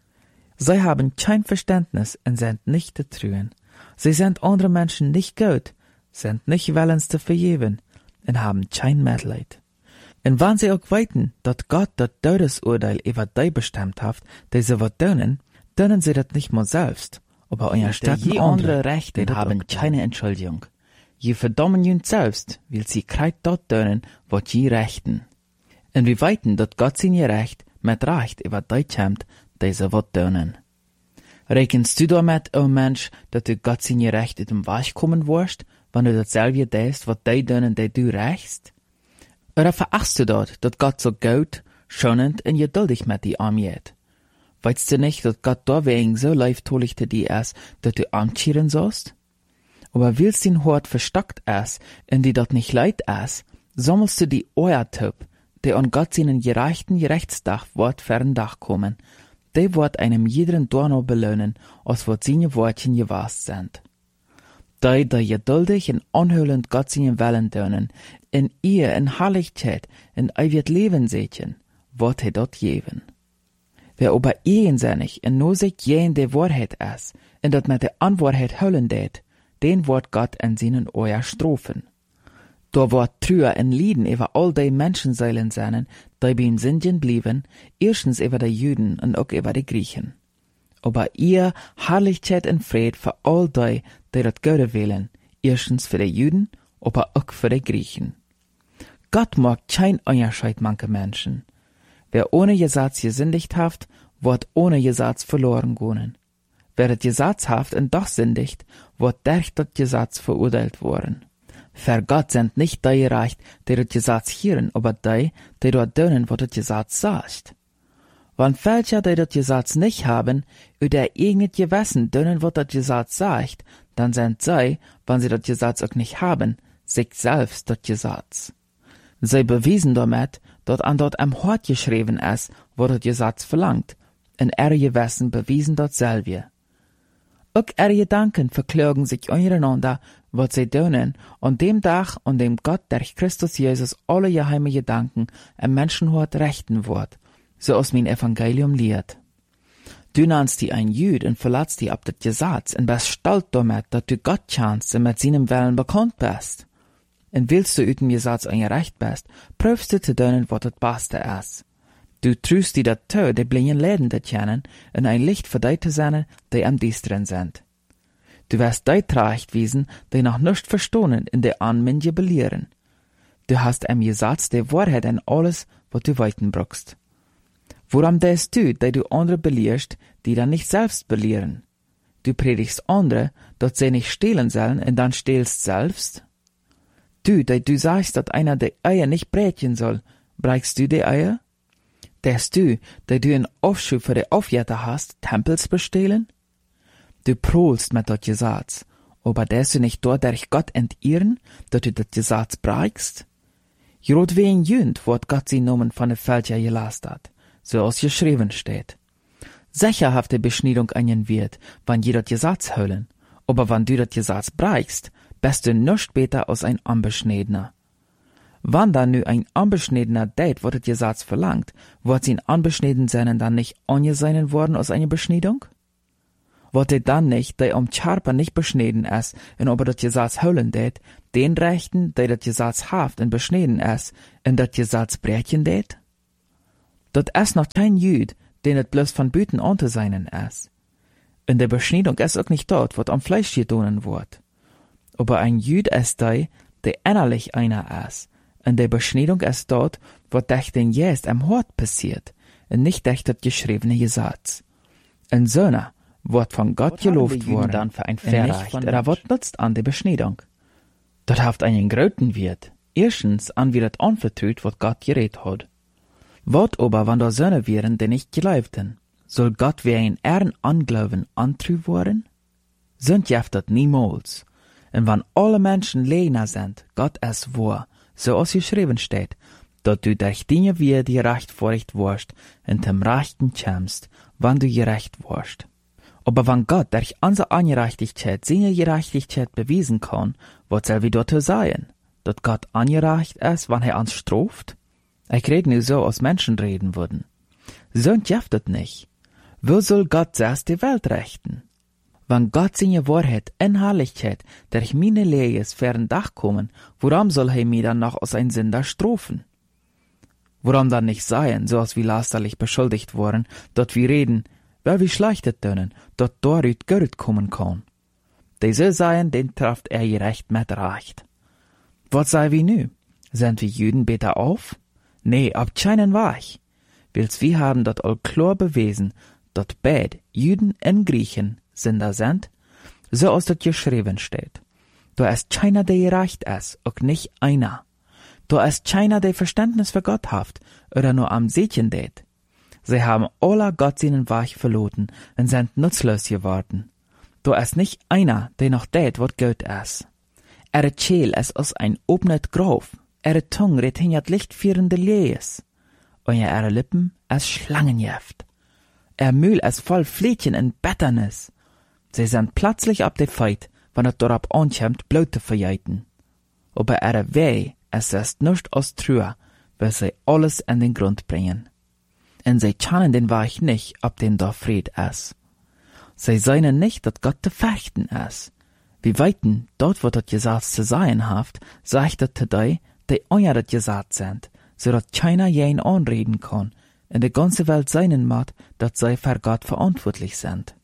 Sie haben kein Verständnis und sind nicht zu trüen. Sie sind andere Menschen nicht gut, sind nicht willens zu vergeben und haben kein Mitleid. Und wenn sie auch weiten, dass Gott das Todesurteil über die bestimmt hat, die sie was tun, tun sie das nicht mal selbst, aber anstatt je andere Rechte haben keine Entschuldigung. Je verdammen jün selbst, weil sie kreit dort tun, was je rechten. Und wir weiten, dass Gott seine Recht mit Recht über die kämmt, die sie was tun. Rechenst du damit, o Mensch, dass du Gott seine Recht in dem Weg kommen wirst, wenn du dasselbe denkst, was die tun, die du rächst? Oder verachtst du dort, dass Gott so gut, schonend und geduldig mit dir umgeht? Weißt du nicht, dass Gott deswegen so leiftolich zu dir ist, dass du amtschieren sollst? Aber willst dein Hort verstockt ist, und die dort nicht leid ist, sammelst du die Euertyp, die an Gott seinen gerechten Gerechtstag Wort fern Dach kommen, die wird einem jeden Dorno belohnen, als wat seine Wortchen gewast sind. Die, die geduldig und anhörend Gott seinen Willen tun, in ihr in Herrlichkeit in ewig Leben setzen, wird er dort geben. Wer aber eigensinnig und nur sich gegen die Wahrheit ist, und dort mit der Unwahrheit höllen det, den wird Gott in seinen Euer strafen. Da wird Trüher und Lieden über all die Menschenseelen sein, die beim Sindien blieben, erstens über die Juden und auch über die Griechen. Aber ihr Herrlichkeit und Fried für all die, die das Gute wählen, erstens für die Juden, aber auch für die Griechen. Gott mag kein Unterschied manche Menschen. Wer ohne Gesetz gesündigt haft, wird ohne Gesetz verloren gehen. Wer das Gesetz haft und doch sündigt, wird durch das Gesetz verurteilt worden. Für Gott sind nicht die gerecht, die das Gesetz hören, aber die, die dort tun, was das Gesetz sagt. Wenn welche, die das Gesetz nicht haben, über ihr eigenes Gewissen tun, was das Gesetz sagt, dann sind sie, wenn sie das Gesetz auch nicht haben, sich selbst das Gesetz. Sie bewiesen damit, dass an dort am Hort geschrieben ist, wo das Gesetz verlangt, und ihre Gewissen bewiesen dort selber. Auch ihre Gedanken verklagen sich untereinander, was sie tun, an dem Tag, an dem Gott durch Christus Jesus alle geheime Gedanken im Menschenhort rechten wird, so aus mein Evangelium lehrt. Du nennst die ein Jüd und verlässt die ab das Gesetz und bist stolz damit, dass du Gott kennst und mit seinem Willen bekannt bist. Und willst du üten Gesetz ein Recht bist, prüfst du zu tun, was das Beste ist. Du trüst die dazu, die blinden Läden zu kennen und ein Licht für die zu sein, die am Düsteren sind. Du wirst die zurechtwiesen, die noch nicht verstehen in der Anmenge belehren. Du hast im Gesetz die Wahrheit in alles, was du weiten brauchst. Woran denkst du, die du andere belehrst, die dann nicht selbst belehren? Du predigst andere, dass sie nicht stehlen sollen und dann stehlst selbst? Du, die du sagst, dass einer die Eier nicht brechen soll, brechst du die Eier? Denkst du, die du einen Aufschub für die Aufjäter hast, Tempels bestehlen? Du prohlst mit dat Gesetz, aber darfst du nicht dort durch Gott entehren, dass du dat Gesetz brechst? Jod wie ein Jünd wird Gott sie Nomen von der Fälscher gelastet, so als geschrieben steht. Sicherhafte Beschneidung einen wird, wenn je dat Gesetz höllen, aber wenn du dat Gesetz brechst, bist du nicht besser als ein Unbeschneidener. Wenn dann nu ein Unbeschneidener deit, was das Gesetz verlangt, wird sein Unbeschneiden seinen dann nicht angesehen worden aus einer Beschneidung? Wat hij dan nicht, die om Charper nicht beschneden is, en ob er dat Gesetz holen deed, den Rechten, die dat Gesetz haft en beschneden is, en dat Gesetz brechen deed? Dat is noch kein Jüd, den het bloß von Büten unter seinen is. In der Beschneidung is ook nicht dort, wat am Fleisch gedonen wordt. Aber ein Jüd is die, die innerlich einer is. In der Beschneidung is dort, wat durch den Geist am Hort passiert, en nicht durch das geschriebene Gesetz. En Söhne, wordt von Gott geloofd worden, dan für ein Verrecht, oder wat nutzt an der Beschneidung? Dat haft einen groten Wert. Erstens an wie dat anvertraut, wat Gott geredet hat. Wat aber, wann da Söhne wären, die nicht geleibten, soll Gott wie ein Ehren anglauben antrü worden? Sind jeft dat niemals. En wann alle Menschen lehner sind, Gott es wahr, so als geschrieben steht, dat du durch Dinge wie die rechtvorrecht warst, in dem Rechten kämst, wann du gerecht warst. Aber wenn Gott durch unsere Angerechtigkeit seine Gerechtigkeit bewiesen kann, was soll wir dort sein? Dat Gott angerecht ist, wann er uns straft? Ich rede nur so, als Menschen reden würden. So jeftet nicht. Wo soll Gott zuerst die Welt rechten? Wenn Gott seine Wahrheit in Herrlichkeit durch meine Lehres fern Dach kommen, warum soll er mir dann noch als ein Sünder strafen? Warum dann nicht sein, so als wir lasterlich beschuldigt worden, dort wir reden, weil wir schlechtet können, dort dort Geld kommen kann. Diese seien, den trifft er gerecht mit Recht. Was sei wir nu? Sind wir Juden besser auf? Nee, ab keinen Weich. Wils wir haben dort all klar bewiesen, dort beid Juden und Griechen Sünder sind, so als dort geschrieben steht. Da ist keiner, der gerecht ist, auch nicht einer. Da ist keiner, der Verständnis für Gott haft, oder nur am Seetchen det. Sie haben aller Gott seinen Weg verloren und sind nutzlos geworden. Da ist nicht einer, der noch det, wat Gott ist. Er Scheel ist aus ein obnet Graf, er Tung redt hinjat lichtführende Lees, und er Lippen ist Schlangenjeft. Er Mühl ist voll Flädchen und Betternis. Sie sind plötzlich ab de Feit, wann es dorab ankommt, Blut zu verjeiten. Aber er Weh, es ist nicht aus Trühe, weil sie alles in den Grund bringen. Und sie kennen den Weg nicht, ob dem da Fried ist. Sie seien nicht, dass Gott zu fechten ist. Wie weiten, dort wo das Gesetz zu sein haft, sagt er zu die, die euer das Gesetz sind, so dass keiner jeden anreden kann, in der ganzen Welt seinen macht, dass sie für Gott verantwortlich sind.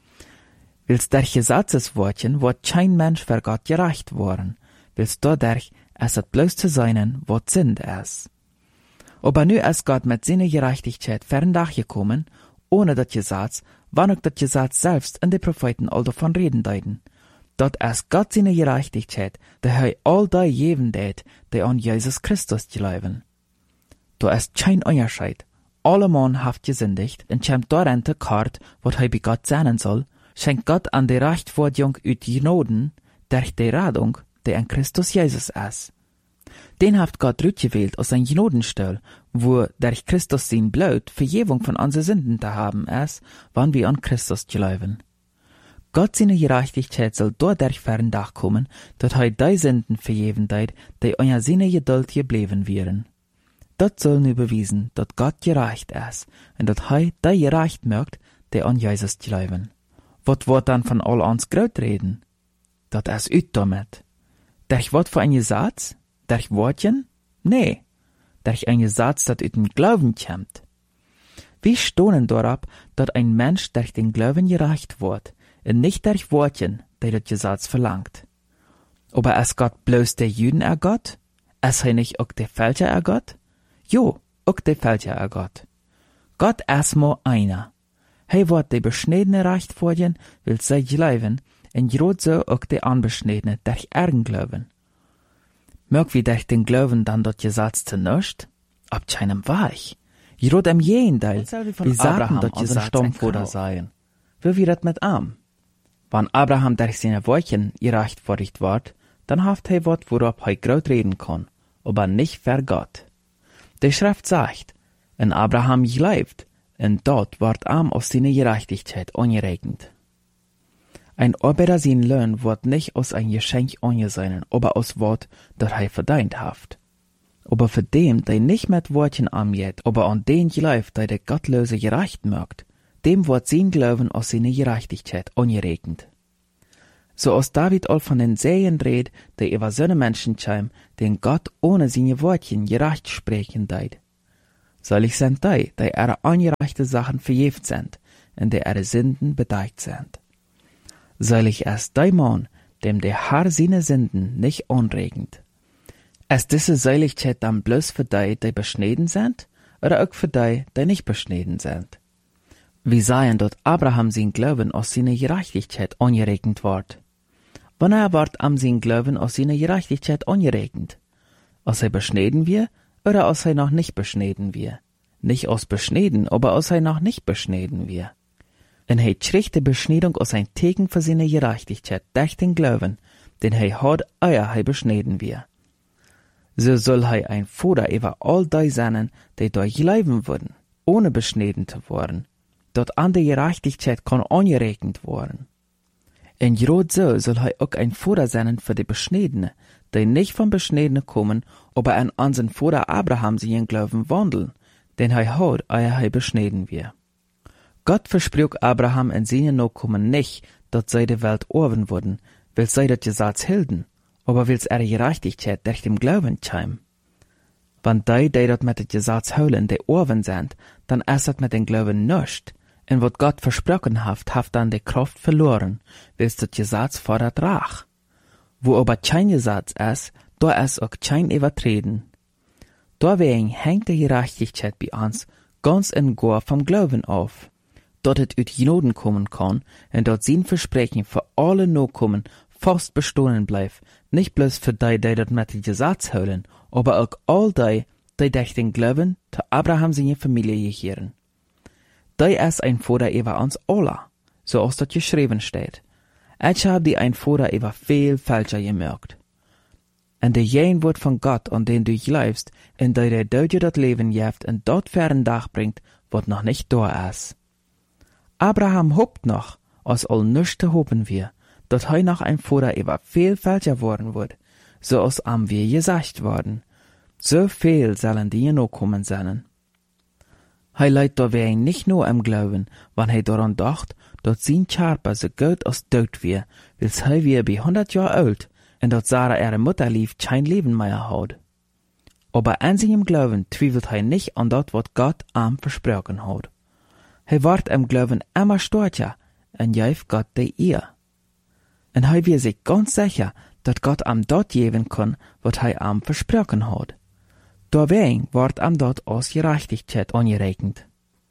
Wils der Gesetzeswortchen wird kein Mensch für Gott gerecht worden, wils dadurch es hat bloß zu seinen, was sind es. Aber nu ist Gott mit seiner Gerechtigkeit ferndach gekommen, ohne das Gesetz, wann auch das Gesetz selbst in die Propheten all davon reden deuten. Dort ist Gott seine Gerechtigkeit, der er all die geben det, die an Jesus Christus glauben. Da ist kein Unterschied. Alle Mann haft gesündigt, und kämt darin der Kart, wat er bei Gott sein soll, schenkt Gott an die Rechtfertigung ut Genoden, durch die Radung, die in Christus Jesus ist. Den haft Gott rütgewählt aus sein Genodenstell, wo durch Christus sein Blut Vergebung von unseren Sünden zu haben ist, wann wir an Christus glauben. Gott seine Gerechtigkeit soll dadurch ferndach kommen, dass er die Sünden vergeben deit, die euer seine Geduld geblieben wären. Dat soll nu bewiesen, dass Gott gerecht ist, und dass er die gerecht mögt, die an Jesus glauben. Wat wird dann von all uns Gröt reden? Dat is ut damit. Durch wat für ein Gesetz? Durch Wortchen? Nee, durch ein Gesetz, dat ut dem Glauben kämmt. Wie stohnen dorab, dat ein Mensch durch den Glauben gerecht wird, und nicht durch Wortchen, die das Gesetz verlangt. Aber ist Gott bloß der Juden er Gott? Ist er nicht auch der Fälscher er Gott? Jo, auch der Fälscher er Gott. Gott ist mo einer. Hij wordt de beschnedene rechtfertigen, will zij glauben, en grot so auch de unbeschnedene durch Erden glauben. Mög wie durch den Glauben dann dort Gesetz zu nischt? Ab keinem Weich. Grot am Jendeil, wie sagen dort Gesetz Stammvater seien. Wie wird das mit Am? Wann Abraham durch seine Wortchen gerechtfertigt wird, dann haft hij wat, worauf hij grot reden kann, aber nicht für Gott. Die Schrift sagt, in Abraham gleibt, und dort wird Am aus seiner Gerechtigkeit angerechnet. Ein Arbeiter sein Lohn wird nicht aus ein Geschenk angesehen, aber aus Wort, das er verdient haft. Aber für dem, der nicht mit Wortchen angeht, aber an den glaubt, der der Gottlose gerecht mögt, dem wird sein Glauben aus seine Gerechtigkeit angeregnet. So als David all von den Segen redet, die über so eine Menschen kämen, den Gott ohne seine Wortchen gerecht sprechen deit. Soll sind die, die ihre ungerechte Sachen verjeft sind, und die ihre Sünden bedeckt sind. Soll ich es die Mann, dem der Herr seine Sünden nicht anregend. Ist diese Seiligkeit dann bloß für die, die beschnitten sind, oder auch für die, die nicht beschnitten sind? Wir sehen, dass Abraham sein Glauben aus seiner Gerechtigkeit angeregnet wird. Wann er wird am sein Glauben aus seiner Gerechtigkeit angeregnet? Aus er beschnitten wir, oder aus er noch nicht beschnitten wir? Nicht aus beschnitten, aber aus er noch nicht beschnitten wir. Und er kriegt die Beschneidung aus ein Tegen für seine Gerechtigkeit durch den Glauben, den er hat, ehe er beschnitten wir. So soll er ein Vater über all die sein, die durch Glauben wurden, ohne beschnitten zu werden, dort an der Gerechtigkeit kann angeregnet werden. Und gerade so soll er auch ein Vater sein für die Beschnittene, die nicht vom Beschnittenen kommen, aber an unseren Vater Abraham sie in Glauben wandeln, den er hat, ehe er beschnitten wir. Gott versprach Abraham und seine Nachkommen nicht, dass sie die Welt erben würden, weil sie das Gesetz hielten, aber weil ihre Gerechtigkeit durch den Glauben kam. Wenn die, die das mit dem Gesetz holen, die erben sind, dann ist das mit dem Glauben nicht. Und was Gott versprochen hat, hat dann die Kraft verloren, weil das Gesetz fordert Rach. Wo aber kein Gesetz ist, da ist auch kein Übertreten. Deswegen hängt die Gerechtigkeit bei uns ganz und gar vom Glauben auf, dass es aus Gnaden kommen kann und dass sein Versprechen für alle Nachkommen fast bestehen bleibt, nicht bloß für die, die das mit dem Gesetz holen, aber auch all die, die durch den Glauben zu Abraham seine Familie gehören. Die ist ein Vater über uns alle, so als das geschrieben steht. Ich habe die ein Vater über viel Falscher gemerkt. Und der jen wird von Gott, an den du glaubst, in der der Deutsche das Leben gibt und dort fern Dach bringt, wird noch nicht da ist. Abraham hofft noch, als all nichts zu hoffen wir, dass er noch ein Vater über viel Falscher worden wird, so als am wir gesagt worden. So viel sollen die noch kommen sollen. Er leidt dabei nicht nur am Glauben, wenn er daran dacht, dass sein Körper so gut als tot wir, weil er wir bei hundert Jahren alt und dass Sarah ihre Mutter lief kein Leben mehr hat. Aber an seinem Glauben zweifelt er nicht an das, was Gott ihm versprochen hat. Er wird im Glauben immer stärker und gibt Gott die Ehre. Und er wird sich ganz sicher, dass Gott ihm dort geben kann, was er ihm versprochen hat. Deswegen wird ihm dort aus Gerechtigkeit angerechnet.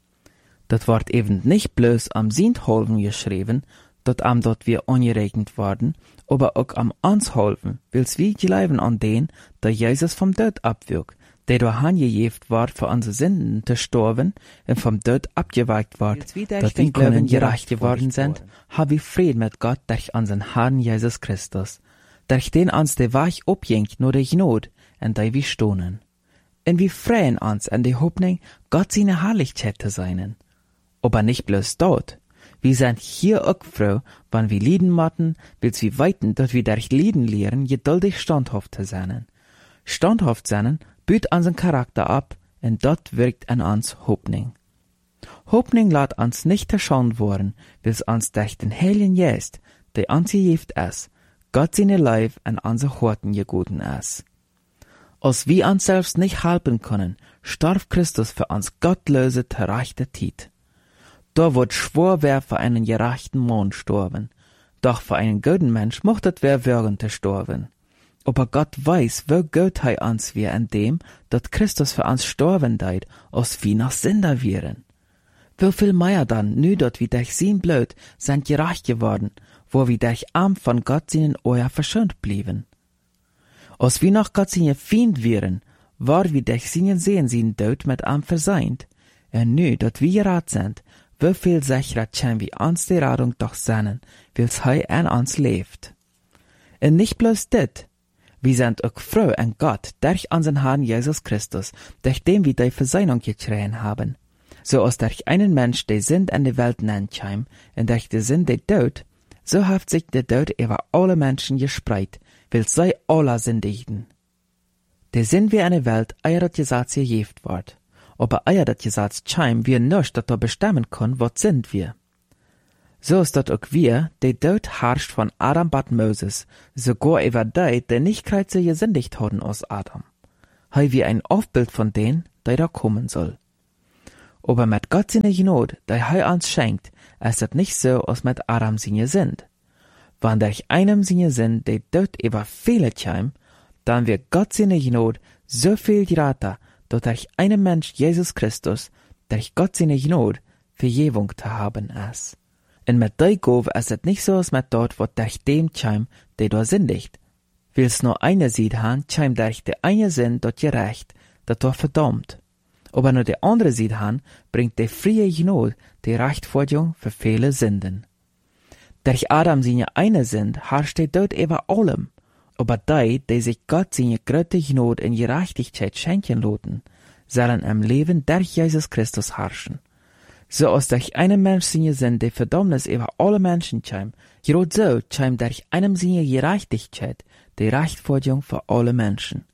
Das wird eben nicht bloß am Sintholven geschrieben, dass ihm dort wir angerechnet werden, aber auch am uns helfen, weil's wir glauben an den, der Jesus vom Tod abwirkt, der durch angejeft wird, für unsere Sünden zu sterben und vom Tod abgeweicht wird, dass wir können gerecht geworden sind, haben wir Frieden mit Gott durch unseren Herrn Jesus Christus, durch den uns der Weg abjingt nur durch Not, und der wir stohnen. Und wir freuen uns an die Hoffnung, Gott seine Herrlichkeit zu sein. Aber nicht bloß dort. Wir sind hier auch froh, wenn wir lieden motten, weil wir weiten, dass wir durch Lieden lehren, geduldig standhaft zu sein. Standhaft sein büht unseren Charakter ab, und dort wirkt an uns Hoffnung. Hoffnung lässt uns nicht erschauen worden, weil es uns durch den Heiligen Geist, der uns gegeben ist, Gott seine Leib an unsere Horten gegeben ist. Als wir uns selbst nicht helfen können, starb Christus für uns gottlose, gerechte Zeit. Da wird schwor wer für einen gerechten Mann sterben, doch für einen guten Mensch mochtet wer würgen zu sterben. Aber Gott weiß, wie gut er uns wir an dem, dass Christus für uns sterben deit, als wir noch Sünder wären. Wie viel mehr dann, nu dat wir durch sein Blut sind gerecht geworden, wo wir durch Arm von Gott seinen Euer verschont blieben. Als wir noch Gott seine Feind wären, war wir durch seinen Sehen sein Tod mit ihm verseint. Und nu, dat wir gerat sind, wie viel sicherer können wir uns die Radung doch sehnen, weil's er an uns lebt. Und nicht bloß dit, wir sind auch froh an Gott durch unseren Herrn Jesus Christus, durch den wir die Versöhnung gekriegt haben. So als durch einen Mensch die Sünd an die Welt nennt kam, und durch die Sünd der Tod, so hat sich der Tod über alle Menschen gespreit, weil sie alle sündigten. Der Sinn wie eine Welt, eure Gesetz gegeben wird. aber eier dat Gesetz scheim wir nicht, dat er bestimmen kann, wat sind wir. So ist dat auch wir, die dort herrscht von Adam bat Moses, sogar über die, die nicht kreuze gesündigt haben aus Adam. Hei wie ein Aufbild von denen, die da kommen soll. Aber mit Gott seine Gnade, die hei uns schenkt, ist das nicht so, als mit Adam seine sind. Wenn durch einem seine sind, die dort über viele käm, dann wird Gott seine Gnade so viel geraten, dass durch einen Mensch Jesus Christus, durch Gott seine Gnade, Vergebung zu haben ist. Und mit der Gabe ist es nicht so, als mit dort, was durch dem käm, der da sündigt. Will's nur eine Seite haben, käm durch der eine Sinn dort gerecht, dat dort verdammt. Aber nur der andere Seite haben, bringt der freie Gnade die Rechtfertigung für viele Sünden. Durch Adam seine eine sind, herrscht er dort über allem. Aber die, die sich Gott seine große Gnade in Gerechtigkeit schenken lassen, sollen im Leben durch Jesus Christus herrschen. So als durch einen Mensch seine Sinn die Verdammnis über alle Menschen käm, gerade so käm durch einem seine Gerechtigkeit die Rechtfertigung für alle Menschen.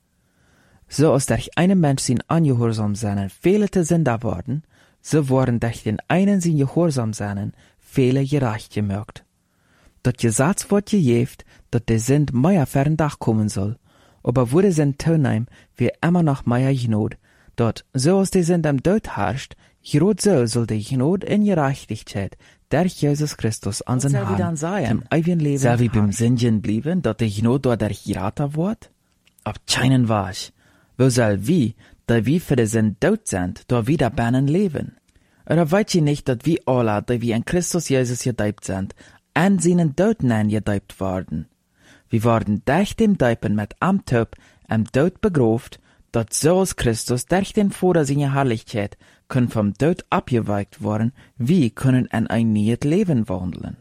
So als durch einen Mensch sein Ungehorsam seinen viele Sünder worden, so wurden durch den einen sein Gehorsam seinen viele gerecht gemacht. Dat Gesetz wird gejeft, dat der Sünd mehr für den Dach kommen soll, aber wurde sein Tonheim wie immer noch mehr Gnade, dat so als der Sünd am Tod herrscht, gerade so soll die Gnade in Gerechtigkeit durch Jesus Christus an sein Herrn im ewigen Leben soll wie beim Sünden blieben, dat die Gnade dadurch geraten wird? Ab keinen Wasch. Wo soll wie, da wie für den Sünd tot sind, da wieder bannen leben? Oder weißt ihr nicht, dat wir alle, die wir in Christus Jesus gedeibt sind, an seinen Toten angedeibt worden? Wir wurden durch dem Deipen mit am Tod am Tod begraft, dat so als Christus durch den Vater seiner Herrlichkeit können vom Tod abgeweicht worden, wie können in ein neues Leben wandeln.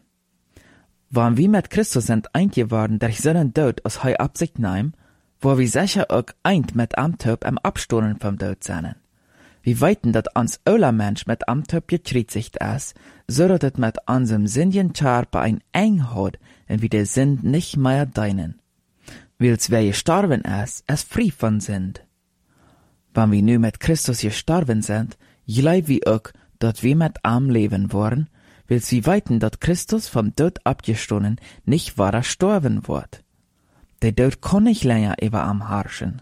Wenn wir mit Christus sind eingeworden durch seinen Tod aus hei Absicht nehmen, wo wir sicher auch eint mit am Tod am Abstoßen vom Tod sind. Wir weiten, dat ans öler Mensch mit am Tod gekritzigt ist, so dat es mit unserem Sündchen Charpe ein eng hat, und wie der Sünd nicht mehr deinen. Weil's wer gestorben ist, ist frei von Sünd. Wenn wir nu mit Christus gestorben sind, gleich wie auch, dat wir mit am leben wollen, weil's wir weiten, dat Christus vom Tod abgestoßen nicht wahrer sterben wird. Der Tod kann nicht länger über am herrschen.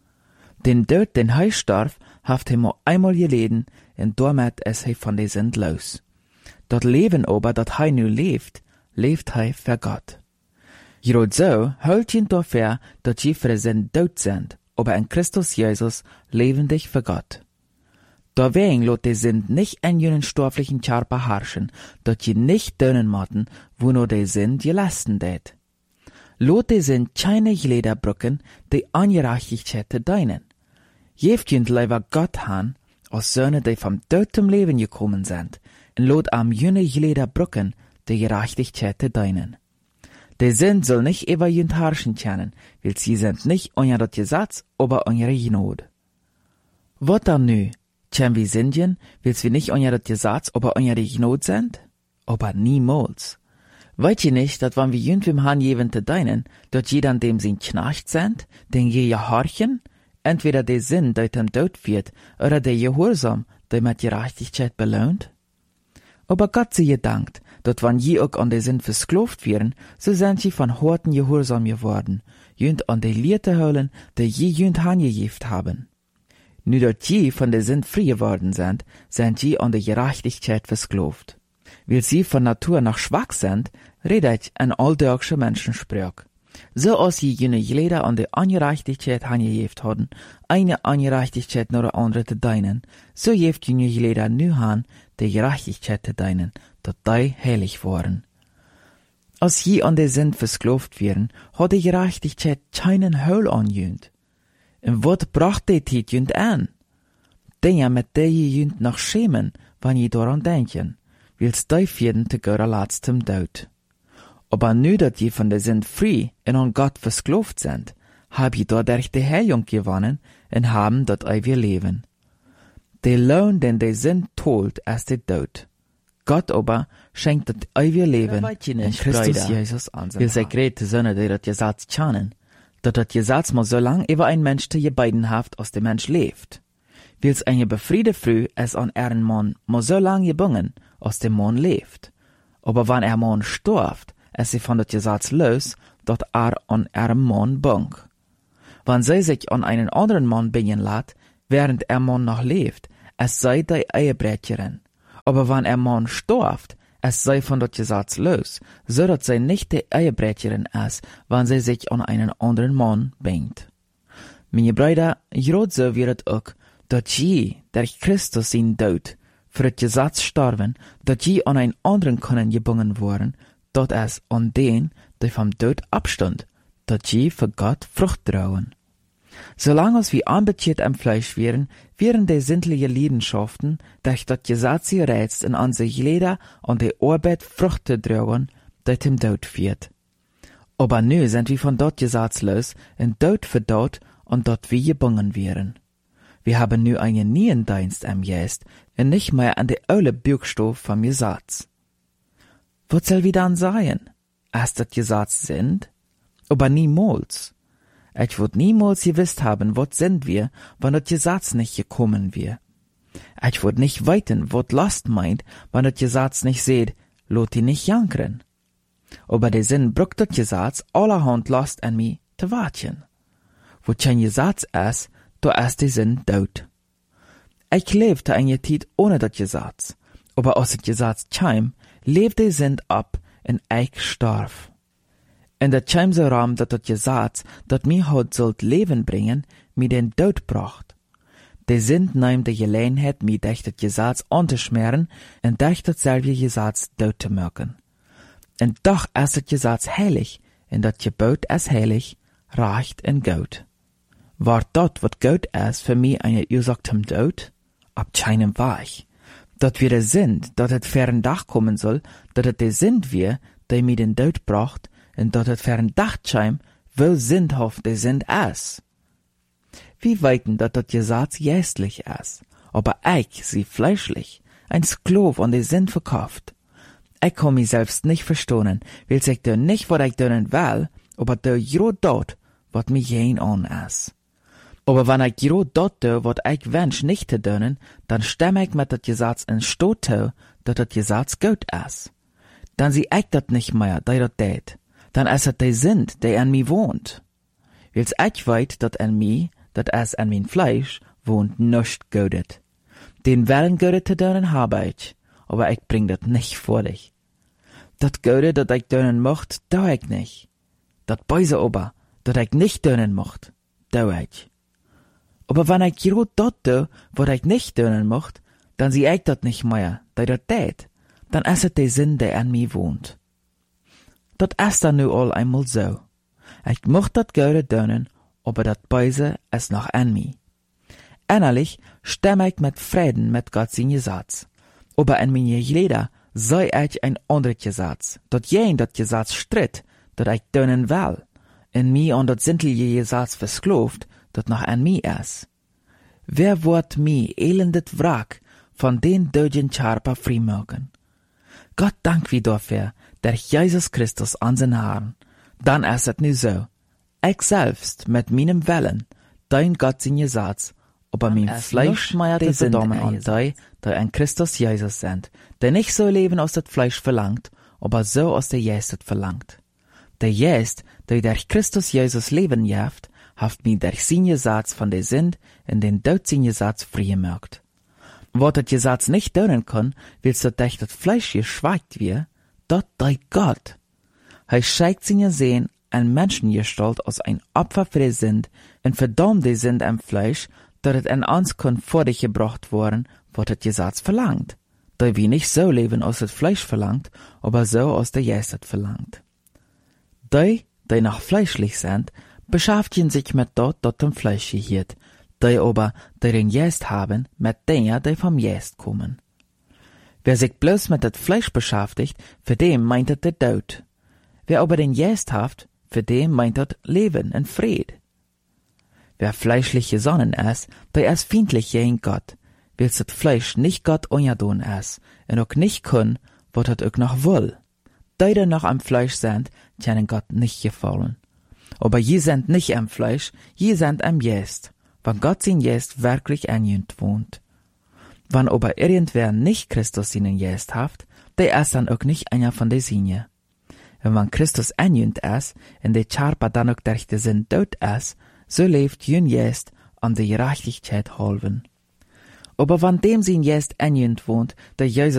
Den Tod, den hei starb, haft he mo einmal geleden, und damit ist he von der Sünd los. Dat Leben aber, dat hei nu lebt, lebt hei für Gott. Gerade so hält ihn dafür, dat je für Sünd tot sind, aber in Christus Jesus lebendig für Gott. Deswegen lot die Sünd nicht in jenen stofflichen Körper herrschen, dat je nicht dönen matten, wo nur die Sünd gelassen det. Lot die Sünd keine Lederbrücken, die Ungerechtigkeit zu deinen. Jeft jünd leider Gott han, als Söhne, die vom Tod zum Leben gekommen sind, und lot am jüne Lederbrücken, die Gerechtigkeit zu deinen. Die Sünd soll nicht über jünd herrschen können, weil sie sind nicht unter das Gesetz, aber unter Gnade. Was dann nu? Können wir Sünden, weil wir nicht unter das Gesetz, aber unter die Gnade sind? Aber niemals. Weißt ihr nicht, dass wenn wir jünd im Herrn jewen zu deinen, dort jeder an dem sie Knecht sind, den je ja horchen, entweder der Sinn, der dem Tod wird, oder der Gehorsam, der mit Gerechtigkeit belohnt? Aber Gott sei gedankt, dass wenn je auch an der Sinn versklavt werden, so sind sie von harten Gehorsam geworden, jünd an der Lierte holen, der je jünd hangejeft haben. Nu dort je von der Sinn frei geworden sind, sind je an der Gerechtigkeit versklavt. Weil sie von Natur noch schwach sind, redet ein alldeutscher Menschensprach. So als sie jene Glieder an der Ungerechtigkeit hangejeft haben, eine Ungerechtigkeit nur der andere zu deinen, so jeft jene Glieder nu han, der Gerechtigkeit zu deinen, dat die heilig waren. Als je an der Sünd versklavt werden, hat die Gerechtigkeit keinen Heul anjünd. Und wat bracht die Tit jünd an? Dinge, mit der je jünd noch schämen, wenn je daran denken, weil's die vierten zu görer letztem Tod. Aber nu dat je von der Sünd frei und an Gott versklavt sind, hab je dadurch die Heilung gewonnen und haben dat ewige Leben. Der Lohn, den der Sünd tolt, ist der Tod. Gott aber schenkt das ewige Leben in Christus Jesus an. Wir sind grete Söhne, die das Gesetz kennen, dass das Gesetz mal so lang über ein Mensch zu beiden haft, als der Mensch lebt. Wils eine befriede Früh es an ihren Mann mo so lang gebungen, als der Mann lebt. Aber wann er Mann stirbt, es sie von dat Gesetz los, dat er an ihrem Mann bung. Wann sie sich an einen anderen Mann bingen lässt, während er Mann noch lebt, es sei die Ehebrecherin. Aber wann er Mann stirbt, es sei von dat Gesetz los, so dat sie nicht die Ehebrecherin ist, wann sie sich an einen anderen Mann bingt. Meine Brüder, grad so wird es auch, dat je, der Christus ihn dood, für het Gesetz starben, dat je an einen anderen können gebungen worden, dat es an den, der vom Tod abstand, dat je für Gott Frucht trauen. Solange als wir anbetiert am Fleisch wären, wären die sinnliche Leidenschaften, durch das Gesetz gereizt in an sich jeder an die Arbeit Frucht zu trauen, dat dem Tod führt. Aber nu sind wir von dort Gesetz los, in Tod für dort, und dort wir gebungen wären. Wir haben nu einen neuen Dienst am Geist, und nicht mehr an die alte Bürgstoff vom Gesetz. Was soll wir dann sein? Als das Gesetz sind? Aber niemals. Ich würd niemals gewusst haben, was sind wir, wenn das Gesetz nicht gekommen wär. Ich würd nicht weiten, was Last meint, wenn das Gesetz nicht seht, lot die nicht jankern. Aber der Sinn bruckt das Gesetz allerhand Last an mich zu warten. Wo kein Gesetz ist, da ist der Sinn tot. Ich lebte eine Zeit ohne das Gesetz, aber als das Gesetz kam, lebte der Sinn ab und ich starb. Und das kam so rum, dass das Gesetz, das mir heute sollt Leben bringen, mir den Tod bracht. Der Sinn nahm die Gelegenheit, mir durch das Gesetz anzuschmieren und durch dasselbe Gesetz tot zu machen. Und doch ist das Gesetz heilig, und das Gebot ist heilig, recht und gut. War dort, was gut ist, für mich eine Ursache zum Tod? Ab keinem Weg. Dat wir der sind, dat het fern Dach kommen soll, dat het der sind wir, der mir den Tod bracht, und dat het fern Dach scheim, wo sindhaft der sind ist. Wir weiten, dat dat Gesetz geistlich ist, aber ich, sie fleischlich, ein Sklav an der Sinn verkauft. Ich kann mich selbst nicht verstohnen, will ich dir nicht, was ich dönen will, aber der grad dort, wat mir jen an ist. Aber wenn ich grad dort tue, wat ich wünsch nicht zu dönen, dann stimme ich mit dat Gesetz in Stot tue, dat dat Gesetz gut ist. Dann sieh ich dat nicht mehr, der dat tät. Dann ist es der Sinn, der an mir wohnt. Wils ich weit, dat an mir, dat es an mein Fleisch, wohnt nicht Godet. Den Willen Godet zu dönen habe ich, aber ich bring dat nicht vor dich. Dat Godet, dat ich dönen mocht, dau ich nicht. Dat Böse aber, dat ich nicht dönen mocht, dau ich. Aber wenn ich grad dort tue, wo ich nicht dönen mocht, dann sieh ich dat nicht mehr, der dat tät. Dann ist es der Sinn, der an mir wohnt. Dat ist dann nu all einmal so. Ich mocht dat Gute dönen, aber dat Böse ist noch an mir. Innerlich stimme ich mit Frieden mit Gott sein Gesetz. Aber in meine Glieder sei ich ein anderes Gesetz, dat jen dat Gesetz stritt, dat ich dönen will, in mir an dat sintliche Gesetz verskloft, dat noch an mir ist. Wer wird mir elendet Wrack von den döden Charpa freimachen? Gott dank wie dafür, der Jesus Christus an den Haaren. Dann ist es nu so. Ich selbst mit meinem Willen, dein Gott sein Gesetz, aber mein Fleisch meiert diese Damen an die, die in Christus Jesus sind, der nicht so leben aus das Fleisch verlangt, aber so aus der Geist verlangt. Der Geist, der durch Christus Jesus leben jaft, haft mir durch sein Gesetz von der Sünd in den Tod sein Gesetz frei gemacht. Was das Gesetz nicht tun kann, willst du durch das Fleisch geschweigt wir, dort dei Gott. Er schickt seine Sehen an Menschengestalt als ein Opfer für die Sünd und verdammt die Sünd am Fleisch, dass es in uns kann vor dich gebracht worden, was das Gesetz verlangt. Da wir nicht so leben, als das Fleisch verlangt, aber so, als der Geist verlangt. Die, die noch fleischlich sind, beschäftigen sich mit dort, dort dem Fleisch gehört, die aber, die den Geist haben, mit denen, die vom Geist kommen. Wer sich bloß mit das Fleisch beschäftigt, für den meint es der Tod. Wer aber den Geist hat, für den meint es Leben und Fried. Wer fleischlich gesonnen ist, der ist feindlich gegen Gott, weil das Fleisch nicht Gott ungedun ist und auch nicht kann, was es auch noch will. Die, die noch am Fleisch sind, können Gott nicht gefallen. Aber je sind nicht am Fleisch, je sind am Geist. wann Gott sin Jest wirklich anjünt wohnt. Wann aber irgendwer nicht Christus seinen Jest haft, der ist dann auch nicht einer von der Sinje. Und wenn Christus anjünt ist, und der Charpa dann auch durch den Sinn tot ist, so lebt jün Jest an der Gerechtigkeit halben. Aber wann dem sin Jest anjünt wohnt, der Jesus